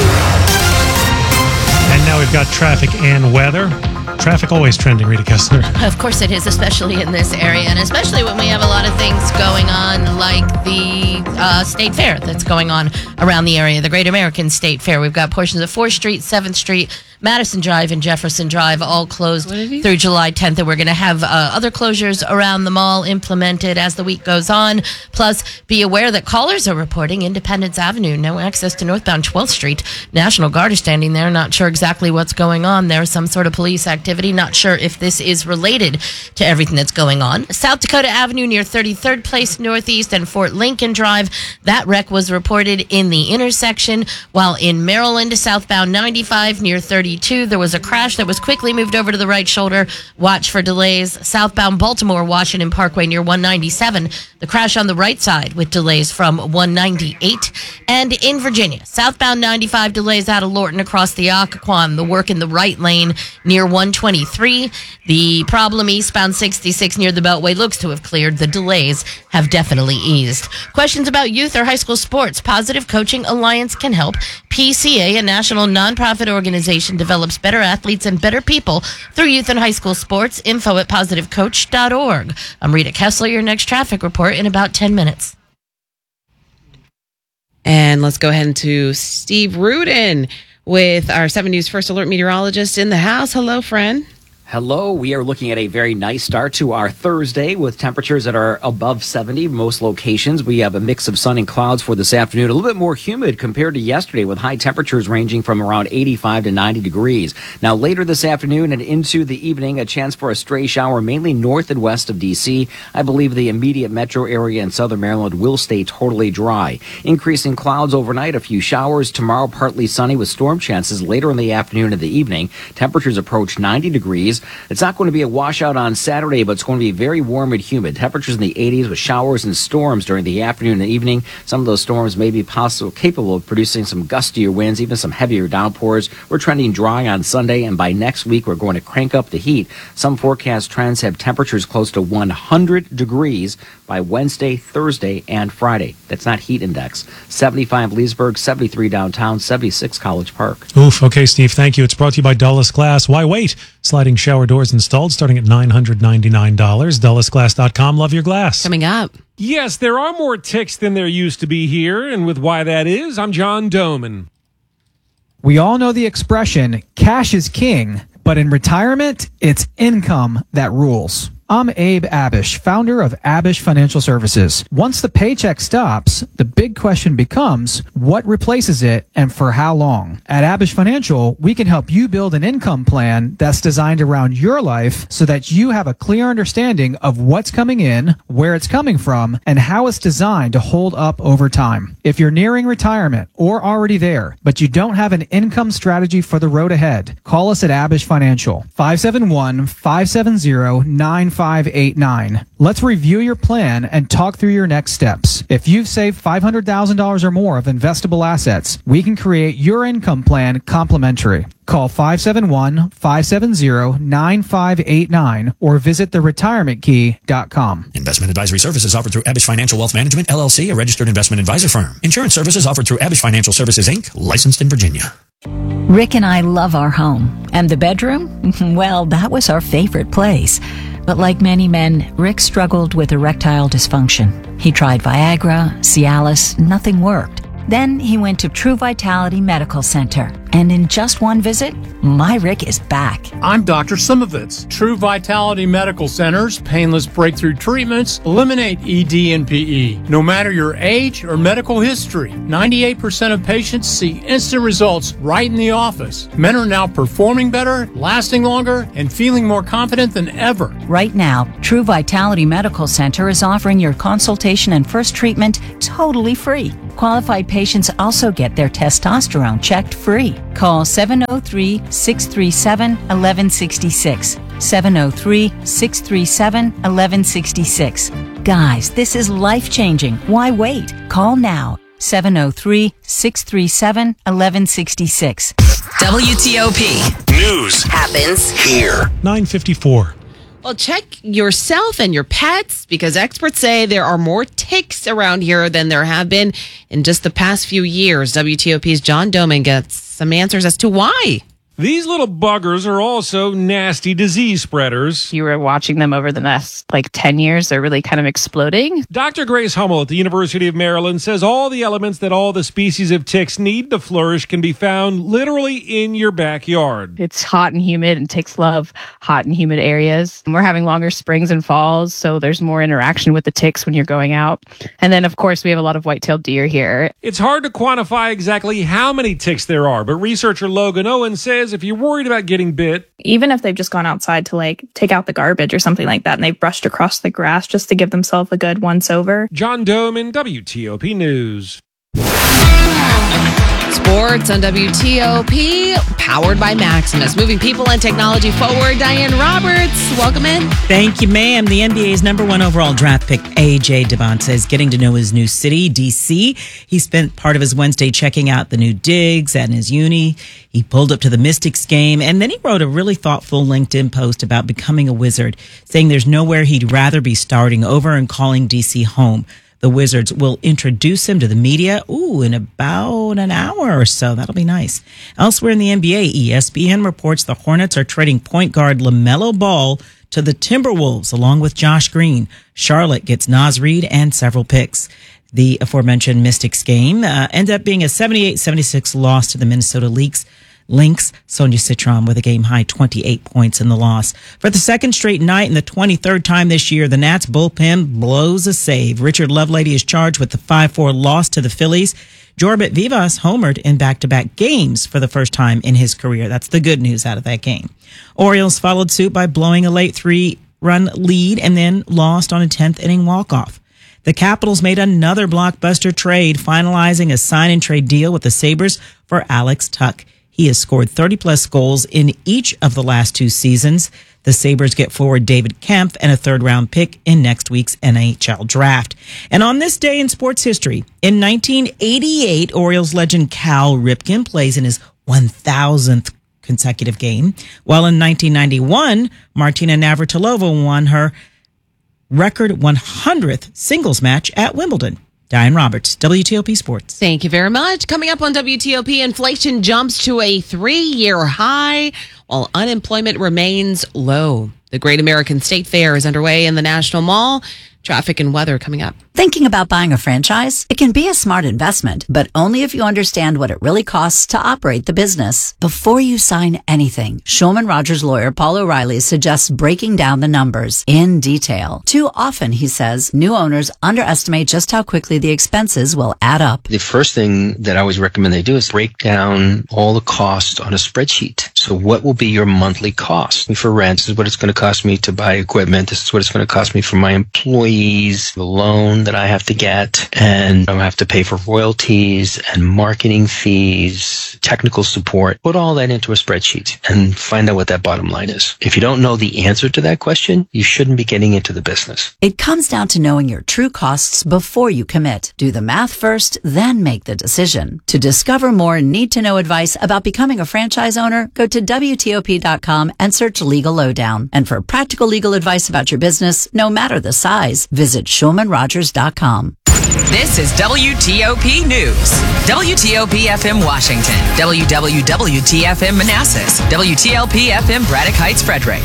Speaker 8: And now we've got traffic and weather. Traffic always trending, Rita Kessler.
Speaker 12: Of course it is, especially in this area, and especially when we have a lot of things going on, like the uh, State Fair that's going on around the area, the Great American State Fair. We've got portions of fourth Street, seventh Street, Madison Drive, and Jefferson Drive all closed through July tenth, and we're going to have uh, other closures around the mall implemented as the week goes on. Plus, be aware that callers are reporting Independence Avenue, no access to northbound twelfth Street. National Guard is standing there, not sure exactly what's going on. There's some sort of police activity, not sure if this is related to everything that's going on. South Dakota Avenue near thirty-third Place Northeast and Fort Lincoln Drive, that wreck was reported in the intersection, while in Maryland, southbound ninety-five near thirty-two, there was a crash that was quickly moved over to the right shoulder. Watch for delays. Southbound Baltimore, Washington Parkway near one ninety-seven, the crash on the right side with delays from one ninety-eight. And in Virginia, southbound ninety-five delays out of Lorton across the Occoquan, the work in the right lane near one twenty-three. The problem eastbound sixty-six near the Beltway looks to have cleared. The delays have definitely eased. Questions about youth or high school sports? Positive Coaching Alliance can help. P C A, a national nonprofit organization, develops better athletes and better people through youth and high school sports. Info at positive coach dot org. I'm Rita Kessler, your next traffic report in about ten minutes.
Speaker 9: And let's go ahead to Steve Rudin with our seven News First Alert meteorologist in the house. Hello, friend.
Speaker 1: Hello. We are looking at a very nice start to our Thursday with temperatures that are above seventy. Most locations, we have a mix of sun and clouds for this afternoon. A little bit more humid compared to yesterday with high temperatures ranging from around eighty-five to ninety degrees. Now, later this afternoon and into the evening, a chance for a stray shower mainly north and west of D C. I believe the immediate metro area in southern Maryland will stay totally dry. Increasing clouds overnight, a few showers. Tomorrow, partly sunny with storm chances later in the afternoon and the evening. Temperatures approach ninety degrees. It's not going to be a washout on Saturday, but it's going to be very warm and humid. Temperatures in the eighties with showers and storms during the afternoon and evening. Some of those storms may be possible, capable of producing some gustier winds, even some heavier downpours. We're trending dry on Sunday, and by next week, we're going to crank up the heat. Some forecast trends have temperatures close to one hundred degrees by Wednesday, Thursday, and Friday. That's not heat index. seventy-five Leesburg, seventy-three downtown, seventy-six College Park.
Speaker 8: Oof. Okay, Steve, thank you. It's brought to you by Dulles Glass. Why wait? Sliding shower doors installed starting at nine hundred ninety-nine dollars. Dulles Glass dot com. Love your glass.
Speaker 9: Coming up.
Speaker 3: Yes, there are more ticks than there used to be here, and with why that is, I'm John Doman.
Speaker 4: We all know the expression, cash is king, but in retirement, it's income that rules. I'm Abe Abish, founder of Abish Financial Services. Once the paycheck stops, the big question becomes, what replaces it and for how long? At Abish Financial, we can help you build an income plan that's designed around your life so that you have a clear understanding of what's coming in, where it's coming from, and how it's designed to hold up over time. If you're nearing retirement or already there, but you don't have an income strategy for the road ahead, call us at Abish Financial, five seven one, five seven zero, nine five eight nine. Let's review your plan and talk through your next steps. If you've saved five hundred thousand dollars or more of investable assets, we can create your income plan complimentary. Call five seven one, five seven zero, nine five eight nine or visit the retirement key dot com.
Speaker 7: Investment advisory services offered through Abish Financial Wealth Management, L L C, a registered investment advisor firm. Insurance services offered through Abish Financial Services, Incorporated, licensed in Virginia.
Speaker 10: Rick and I love our home, And the bedroom? Well, that was our favorite place. But like many men, Rick struggled with erectile dysfunction. He tried Viagra, Cialis, nothing worked. Then he went to True Vitality Medical Center. And in just one visit, my Rick is back.
Speaker 14: I'm Doctor Simovitz. True Vitality Medical Center's painless breakthrough treatments eliminate E D and P E. No matter your age or medical history, ninety-eight percent of patients see instant results right in the office. Men are now performing better, lasting longer, and feeling more confident than ever.
Speaker 10: Right now, True Vitality Medical Center is offering your consultation and first treatment totally free. Qualified patients also get their testosterone checked free. Call seven oh three, six three seven, one one six six. seven oh three, six three seven, one one six six. Guys, this is life-changing. Why wait? Call now. seven oh three, six three seven, one one six six.
Speaker 20: W T O P.
Speaker 2: News
Speaker 20: happens
Speaker 2: here.
Speaker 8: nine fifty-four.
Speaker 9: Well, check yourself and your pets because experts say there are more ticks around here than there have been in just the past few years. W T O P's John Doman gets some answers as to why.
Speaker 3: These little buggers are also nasty disease spreaders.
Speaker 23: You were watching them over the last like ten years. They're really kind of exploding.
Speaker 3: Doctor Grace Hummel at the University of Maryland says all the elements that all the species of ticks need to flourish can be found literally in your backyard.
Speaker 23: It's hot and humid, and ticks love hot and humid areas. And we're having longer springs and falls, so there's more interaction with the ticks when you're going out. And then, of course, we have a lot of white-tailed deer here.
Speaker 3: It's hard to quantify exactly how many ticks there are, but researcher Logan Owen says if you're worried about getting bit,
Speaker 23: even if they've just gone outside to like take out the garbage or something like that and they've brushed across the grass just to give themselves a good once over.
Speaker 3: John Doman, W T O P News.
Speaker 9: Sports on W T O P, powered by Maximus. Moving people and technology forward. Diane Roberts, welcome in.
Speaker 24: Thank you, ma'am. The N B A's number one overall draft pick, A J Devonta, is getting to know his new city, D C. He spent part of his Wednesday checking out the new digs at his uni. He pulled up to the Mystics game, and then he wrote a really thoughtful LinkedIn post about becoming a Wizard, saying there's nowhere he'd rather be starting over and calling D C home. The Wizards will introduce him to the media, ooh, in about an hour or so. That'll be nice. Elsewhere in the N B A, E S P N reports the Hornets are trading point guard LaMelo Ball to the Timberwolves, along with Josh Green. Charlotte gets Naz Reid and several picks. The aforementioned Mystics game uh, ended up being a seventy-eight seventy-six loss to the Minnesota Lynx. Lynx, Sonia Citron with a game-high twenty-eight points in the loss. For the second straight night and the twenty-third time this year, the Nats bullpen blows a save. Richard Lovelady is charged with the five four loss to the Phillies. Jorbit Vivas homered in back-to-back games for the first time in his career. That's the good news out of that game. Orioles followed suit by blowing a late three-run lead and then lost on a tenth-inning walk-off. The Capitals made another blockbuster trade, finalizing a sign-and-trade deal with the Sabres for Alex Tuch. He has scored thirty-plus goals in each of the last two seasons. The Sabres get forward David Kempf and a third-round pick in next week's N H L draft. And on this day in sports history, in nineteen eighty-eight, Orioles legend Cal Ripken plays in his one thousandth consecutive game, while in nineteen ninety-one, Martina Navratilova won her record one hundredth singles match at Wimbledon. Diane Roberts, W T O P Sports.
Speaker 9: Thank you very much. Coming up on W T O P, inflation jumps to a three-year high while unemployment remains low. The Great American State Fair is underway in the National Mall. Traffic and weather coming up.
Speaker 25: Thinking about buying a franchise? It can be a smart investment, but only if you understand what it really costs to operate the business. Before you sign anything, Shulman Rogers lawyer Paul O'Reilly suggests breaking down the numbers in detail. Too often, he says, new owners underestimate just how quickly the expenses will add up.
Speaker 26: The first thing that I always recommend they do is break down all the costs on a spreadsheet. So what will be your monthly cost? For rent, this is what it's going to cost me to buy equipment. This is what it's going to cost me for my employees, the loan that I have to get, and I have to pay for royalties and marketing fees, technical support. Put all that into a spreadsheet and find out what that bottom line is. If you don't know the answer to that question, you shouldn't be getting into the business.
Speaker 25: It comes down to knowing your true costs before you commit. Do the math first, then make the decision. To discover more need-to-know advice about becoming a franchise owner, go to to W T O P dot com and search Legal Lowdown. And for practical legal advice about your business, no matter the size, visit Shulman Rogers dot com.
Speaker 20: This is W T O P News. W T O P F M Washington. W W W T F M Manassas. W T L P F M Braddock Heights, Frederick.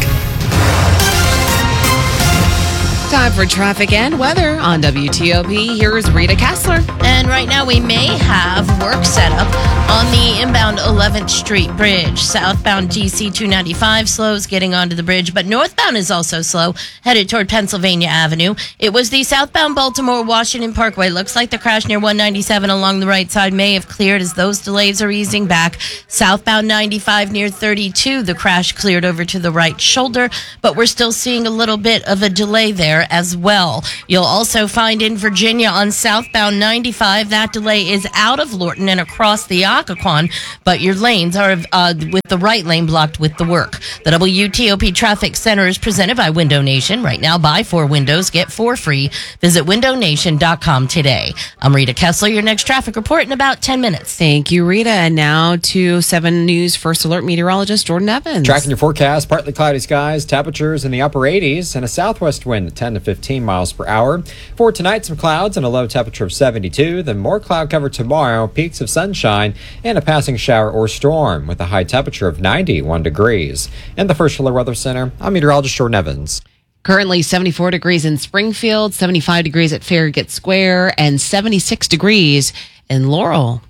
Speaker 9: Time for traffic and weather on W T O P. Here's Rita Kessler.
Speaker 12: And right now we may have work set up on the inbound eleventh Street Bridge. Southbound G C two ninety-five slows getting onto the bridge, but northbound is also slow, headed toward Pennsylvania Avenue. It was the southbound Baltimore-Washington Parkway. Looks like the crash near one ninety-seven along the right side may have cleared as those delays are easing back. Southbound ninety-five near thirty-two, the crash cleared over to the right shoulder, but we're still seeing a little bit of a delay there as well. You'll also find in Virginia on southbound ninety-five, that delay is out of Lorton and across the Occoquan, but your lanes are uh, with the right lane blocked with the work. The W T O P Traffic Center is presented by Window Nation. Right now, buy four windows, get four free. Visit window nation dot com today. I'm Rita Kessler, your next traffic report in about ten minutes.
Speaker 9: Thank you, Rita. And now to seven News First Alert meteorologist Jordan Evans.
Speaker 5: Tracking your forecast, partly cloudy skies, temperatures in the upper eighties, and a southwest wind at ten to fifteen miles per hour. For tonight, some clouds and a low temperature of seventy-two, then more cloud cover tomorrow, peaks of sunshine, and a passing shower or storm with a high temperature of ninety-one degrees. In the First Alert Weather Center, I'm meteorologist Jordan Evans.
Speaker 9: Currently seventy-four degrees in Springfield, seventy-five degrees at Farragut Square, and seventy-six degrees in Laurel.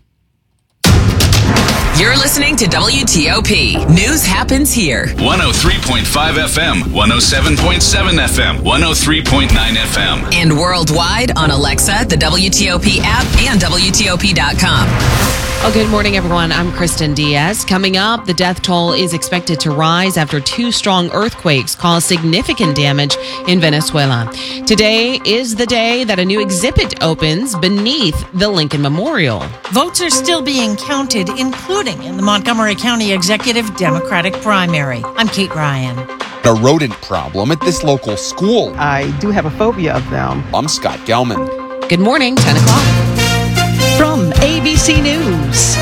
Speaker 20: You're listening to W T O P. News happens here.
Speaker 2: one oh three point five F M, one oh seven point seven F M, one oh three point nine F M.
Speaker 20: And worldwide on Alexa, the W T O P app, and W T O P dot com.
Speaker 9: Oh, good morning, everyone. I'm Kristen Diaz. Coming up, the death toll is expected to rise after two strong earthquakes caused significant damage in Venezuela. Today is the day that a new exhibit opens beneath the Lincoln Memorial.
Speaker 6: Votes are still being counted, including in the Montgomery County Executive Democratic primary. I'm Kate Ryan.
Speaker 11: A rodent problem at this local school.
Speaker 13: I do have a phobia of them.
Speaker 11: I'm Scott Gelman.
Speaker 9: Good morning, ten o'clock.
Speaker 15: From A B C News,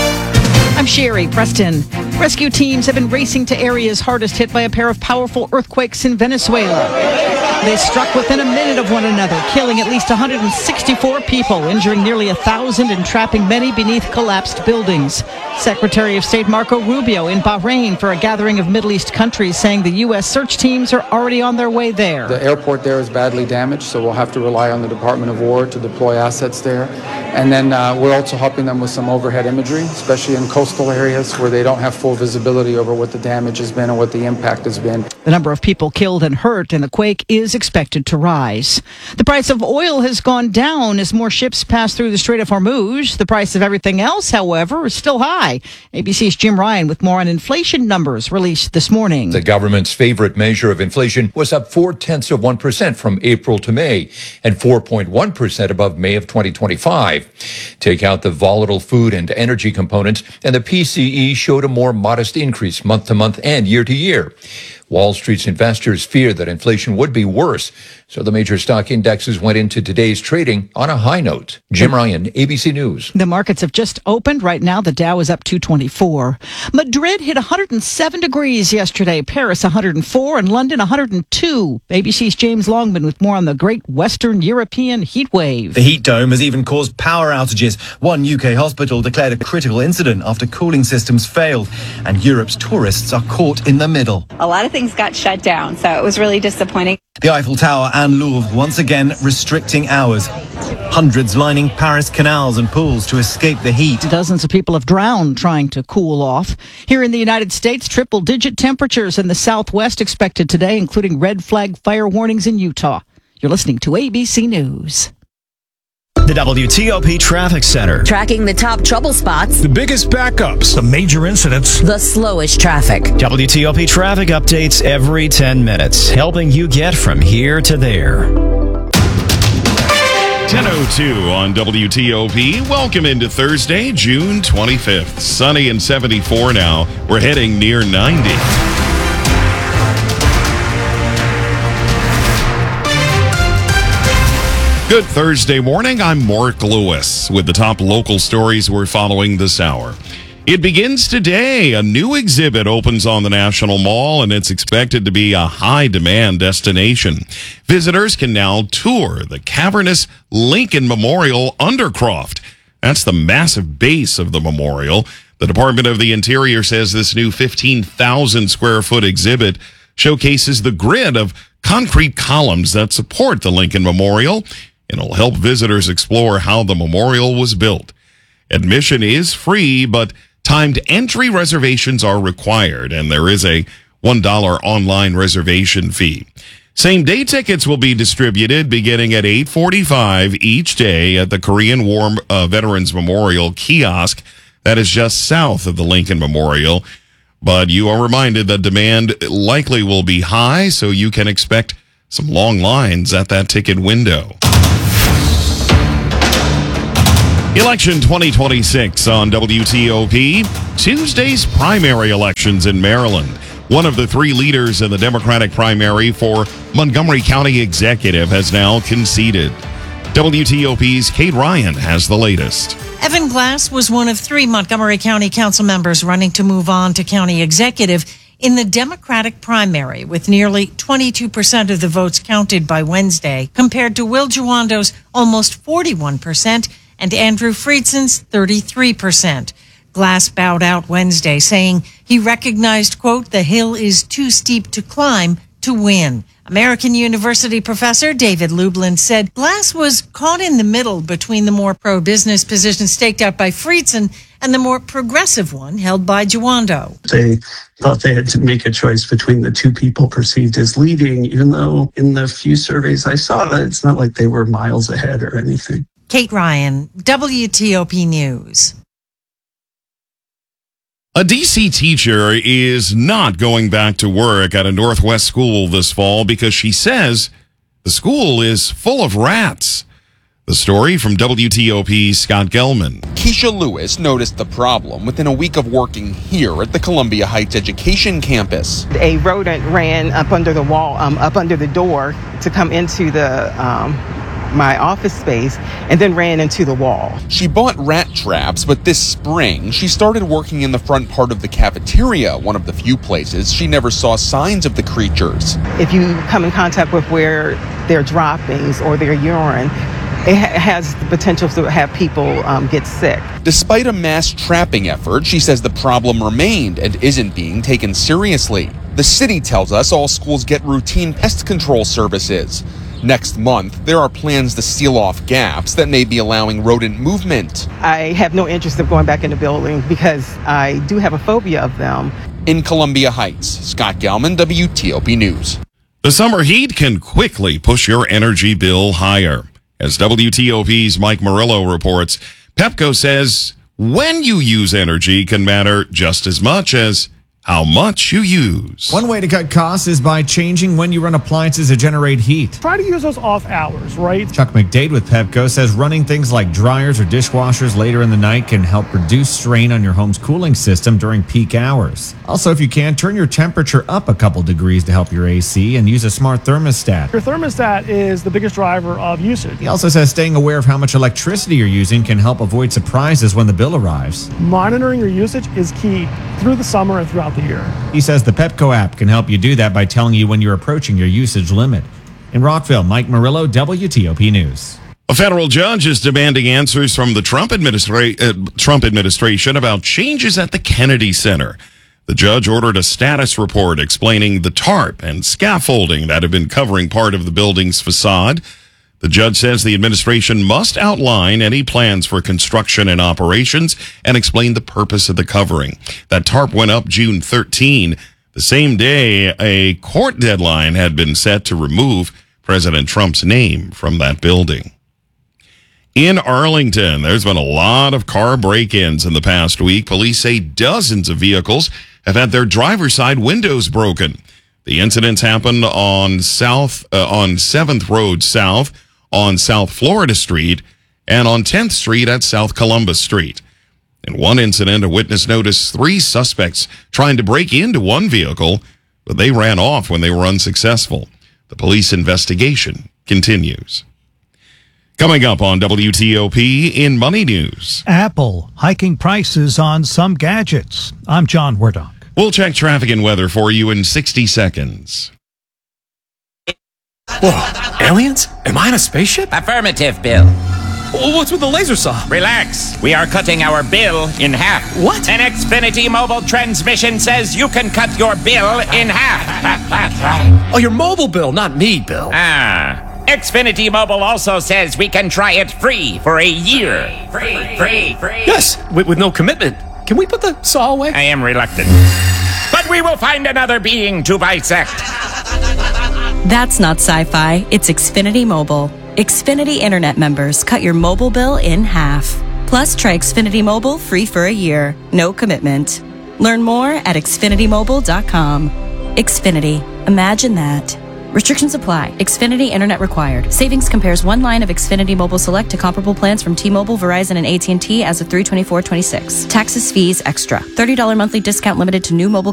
Speaker 15: I'm Sherry Preston. Rescue teams have been racing to areas hardest hit by a pair of powerful earthquakes in Venezuela. They struck within a minute of one another, killing at least one hundred sixty-four people, injuring nearly one thousand, and trapping many beneath collapsed buildings. Secretary of State Marco Rubio in Bahrain for a gathering of Middle East countries, saying the U S search teams are already on their way there.
Speaker 16: The airport there is badly damaged, so we'll have to rely on the Department of War to deploy assets there. And then uh, we're also helping them with some overhead imagery, especially in coastal areas where they don't have full visibility over what the damage has been and what the impact has been.
Speaker 15: The number of people killed and hurt in the quake is expected to rise. The price of oil has gone down as more ships pass through the Strait of Hormuz. The price of everything else, however, is still high. A B C's Jim Ryan with more on inflation numbers released this morning.
Speaker 27: The government's favorite measure of inflation was up four-tenths of one percent from April to May and four point one percent above May of twenty twenty-five. Take out the volatile food and energy components, and the P C E showed a more modest increase month to month and year to year. Wall Street's investors feared that inflation would be worse, so the major stock indexes went into today's trading on a high note. Jim Ryan, A B C News.
Speaker 15: The markets have just opened. Right now, the Dow is up two twenty-four. Madrid hit one hundred seven degrees yesterday. Paris, one hundred four, and London, one hundred two. A B C's James Longman with more on the Great Western European heat wave.
Speaker 28: The heat dome has even caused power outages. One U K hospital declared a critical incident after cooling systems failed, and Europe's tourists are caught in the middle.
Speaker 29: A lot of things got shut down, so it was really disappointing.
Speaker 28: The Eiffel Tower and Louvre once again restricting hours. Hundreds lining Paris canals and pools to escape the heat.
Speaker 15: Dozens of people have drowned trying to cool off. Here in the United States, triple-digit temperatures in the Southwest expected today, including red flag fire warnings in Utah. You're listening to A B C News.
Speaker 30: The W T O P Traffic Center.
Speaker 25: Tracking the top trouble spots,
Speaker 30: The biggest backups. The major incidents.
Speaker 25: the slowest traffic.
Speaker 30: W T O P traffic updates every ten minutes, helping you get from here to there.
Speaker 31: ten oh two on W T O P. Welcome into Thursday, June twenty-fifth. Sunny and seventy-four now. We're heading near ninety. Good Thursday morning. I'm Mark Lewis with the top local stories we're following this hour. It begins today. A new exhibit opens on the National Mall, and it's expected to be a high-demand destination. Visitors can now tour the cavernous Lincoln Memorial Undercroft. That's the massive base of the memorial. The Department of the Interior says this new fifteen thousand square foot exhibit showcases the grid of concrete columns that support the Lincoln Memorial, and it'll help visitors explore how the memorial was built. Admission is free, but timed entry reservations are required, and there is a one dollar online reservation fee. Same-day tickets will be distributed beginning at eight forty-five each day at the Korean War uh, Veterans Memorial kiosk that is just south of the Lincoln Memorial. But you are reminded that demand likely will be high, so you can expect some long lines at that ticket window. Election twenty twenty-six on W T O P. Tuesday's primary elections in Maryland. One of the three leaders in the Democratic primary for Montgomery County Executive has now conceded. W T O P's Kate Ryan has the latest.
Speaker 6: Evan Glass was one of three Montgomery County Council members running to move on to county executive in the Democratic primary, with nearly twenty-two percent of the votes counted by Wednesday, compared to Will Juando's almost forty-one percent and Andrew Friedson's thirty-three percent. Glass bowed out Wednesday, saying he recognized, quote, the hill is too steep to climb to win. American University professor David Lublin said Glass was caught in the middle between the more pro-business position staked out by Friedson and the more progressive one held by Juando.
Speaker 1: They thought they had to make a choice between the two people perceived as leading, even though in the few surveys I saw, it's not like they were miles ahead or anything.
Speaker 6: Kate Ryan, W T O P News.
Speaker 31: A D C teacher is not going back to work at a Northwest school this fall because she says the school is full of rats. The story from W T O P's Scott Gelman.
Speaker 11: Keisha Lewis noticed the problem within a week of working here at the Columbia Heights Education Campus.
Speaker 13: A rodent ran up under the wall, um, up under the door to come into the um, my office space and then ran into the wall.
Speaker 11: She bought rat traps, but this spring she started working in the front part of the cafeteria, one of the few places she never saw signs of the creatures.
Speaker 13: If you come in contact with where their droppings or their urine, it ha- has the potential to have people um, get sick.
Speaker 11: Despite a mass trapping effort, she says the problem remained and isn't being taken seriously. The city tells us all schools get routine pest control services. Next month, there are plans to seal off gaps that may be allowing rodent movement.
Speaker 13: I have no interest in going back in the building because I do have a phobia of them.
Speaker 11: In Columbia Heights, Scott Gelman, W T O P News.
Speaker 31: The summer heat can quickly push your energy bill higher. As W T O P's Mike Murillo reports, Pepco says when you use energy can matter just as much as how much you use.
Speaker 4: One way to cut costs is by changing when you run appliances to generate heat.
Speaker 7: Try to use those off hours, right?
Speaker 4: Chuck McDade with Pepco says running things like dryers or dishwashers later in the night can help reduce strain on your home's cooling system during peak hours. Also, if you can, turn your temperature up a couple degrees to help your A C and use a smart thermostat.
Speaker 7: Your thermostat is the biggest driver of usage.
Speaker 4: He also says staying aware of how much electricity you're using can help avoid surprises when the bill arrives.
Speaker 7: Monitoring your usage is key through the summer and throughout the year.
Speaker 4: He says the Pepco app can help you do that by telling you when you're approaching your usage limit. In Rockville, Mike Murillo, W T O P News.
Speaker 31: A federal judge is demanding answers from the Trump, administra- uh, Trump administration about changes at the Kennedy Center. The judge ordered a status report explaining the tarp and scaffolding that have been covering part of the building's facade. The judge says the administration must outline any plans for construction and operations and explain the purpose of the covering. That tarp went up June thirteenth, the same day a court deadline had been set to remove President Trump's name from that building. In Arlington, there's been a lot of car break-ins in the past week. Police say dozens of vehicles have had their driver's side windows broken. The incidents happened on South uh, on seventh Road South, on South Florida Street, and on tenth Street at South Columbus Street. In one incident, a witness noticed three suspects trying to break into one vehicle, but they ran off when they were unsuccessful. The police investigation continues. Coming up on W T O P in Money News.
Speaker 3: Apple hiking prices on some gadgets. I'm John Wardock.
Speaker 31: We'll check traffic and weather for you in sixty seconds.
Speaker 8: Whoa, aliens? Am I in a spaceship?
Speaker 10: Affirmative, Bill.
Speaker 8: What's with the laser saw?
Speaker 10: Relax. We are cutting our bill in half.
Speaker 8: What?
Speaker 10: An Xfinity mobile transmission says you can cut your bill in half.
Speaker 8: Oh, your mobile bill, not me, Bill.
Speaker 10: Ah. Xfinity Mobile also says we can try it free for a year. Free, free, free.
Speaker 8: Yes, with, with no commitment. Can we put the saw away?
Speaker 10: I am reluctant. But we will find another being to bisect.
Speaker 14: That's not sci-fi. It's Xfinity Mobile. Xfinity Internet members cut your mobile bill in half. Plus, try Xfinity Mobile free for a year. No commitment. Learn more at xfinity mobile dot com. Xfinity. Imagine that. Restrictions apply. Xfinity Internet required. Savings compares one line of Xfinity Mobile Select to comparable plans from T-Mobile, Verizon, and A T and T as of three twenty-four twenty-six. Taxes, fees, extra. thirty dollars monthly discount limited to new mobile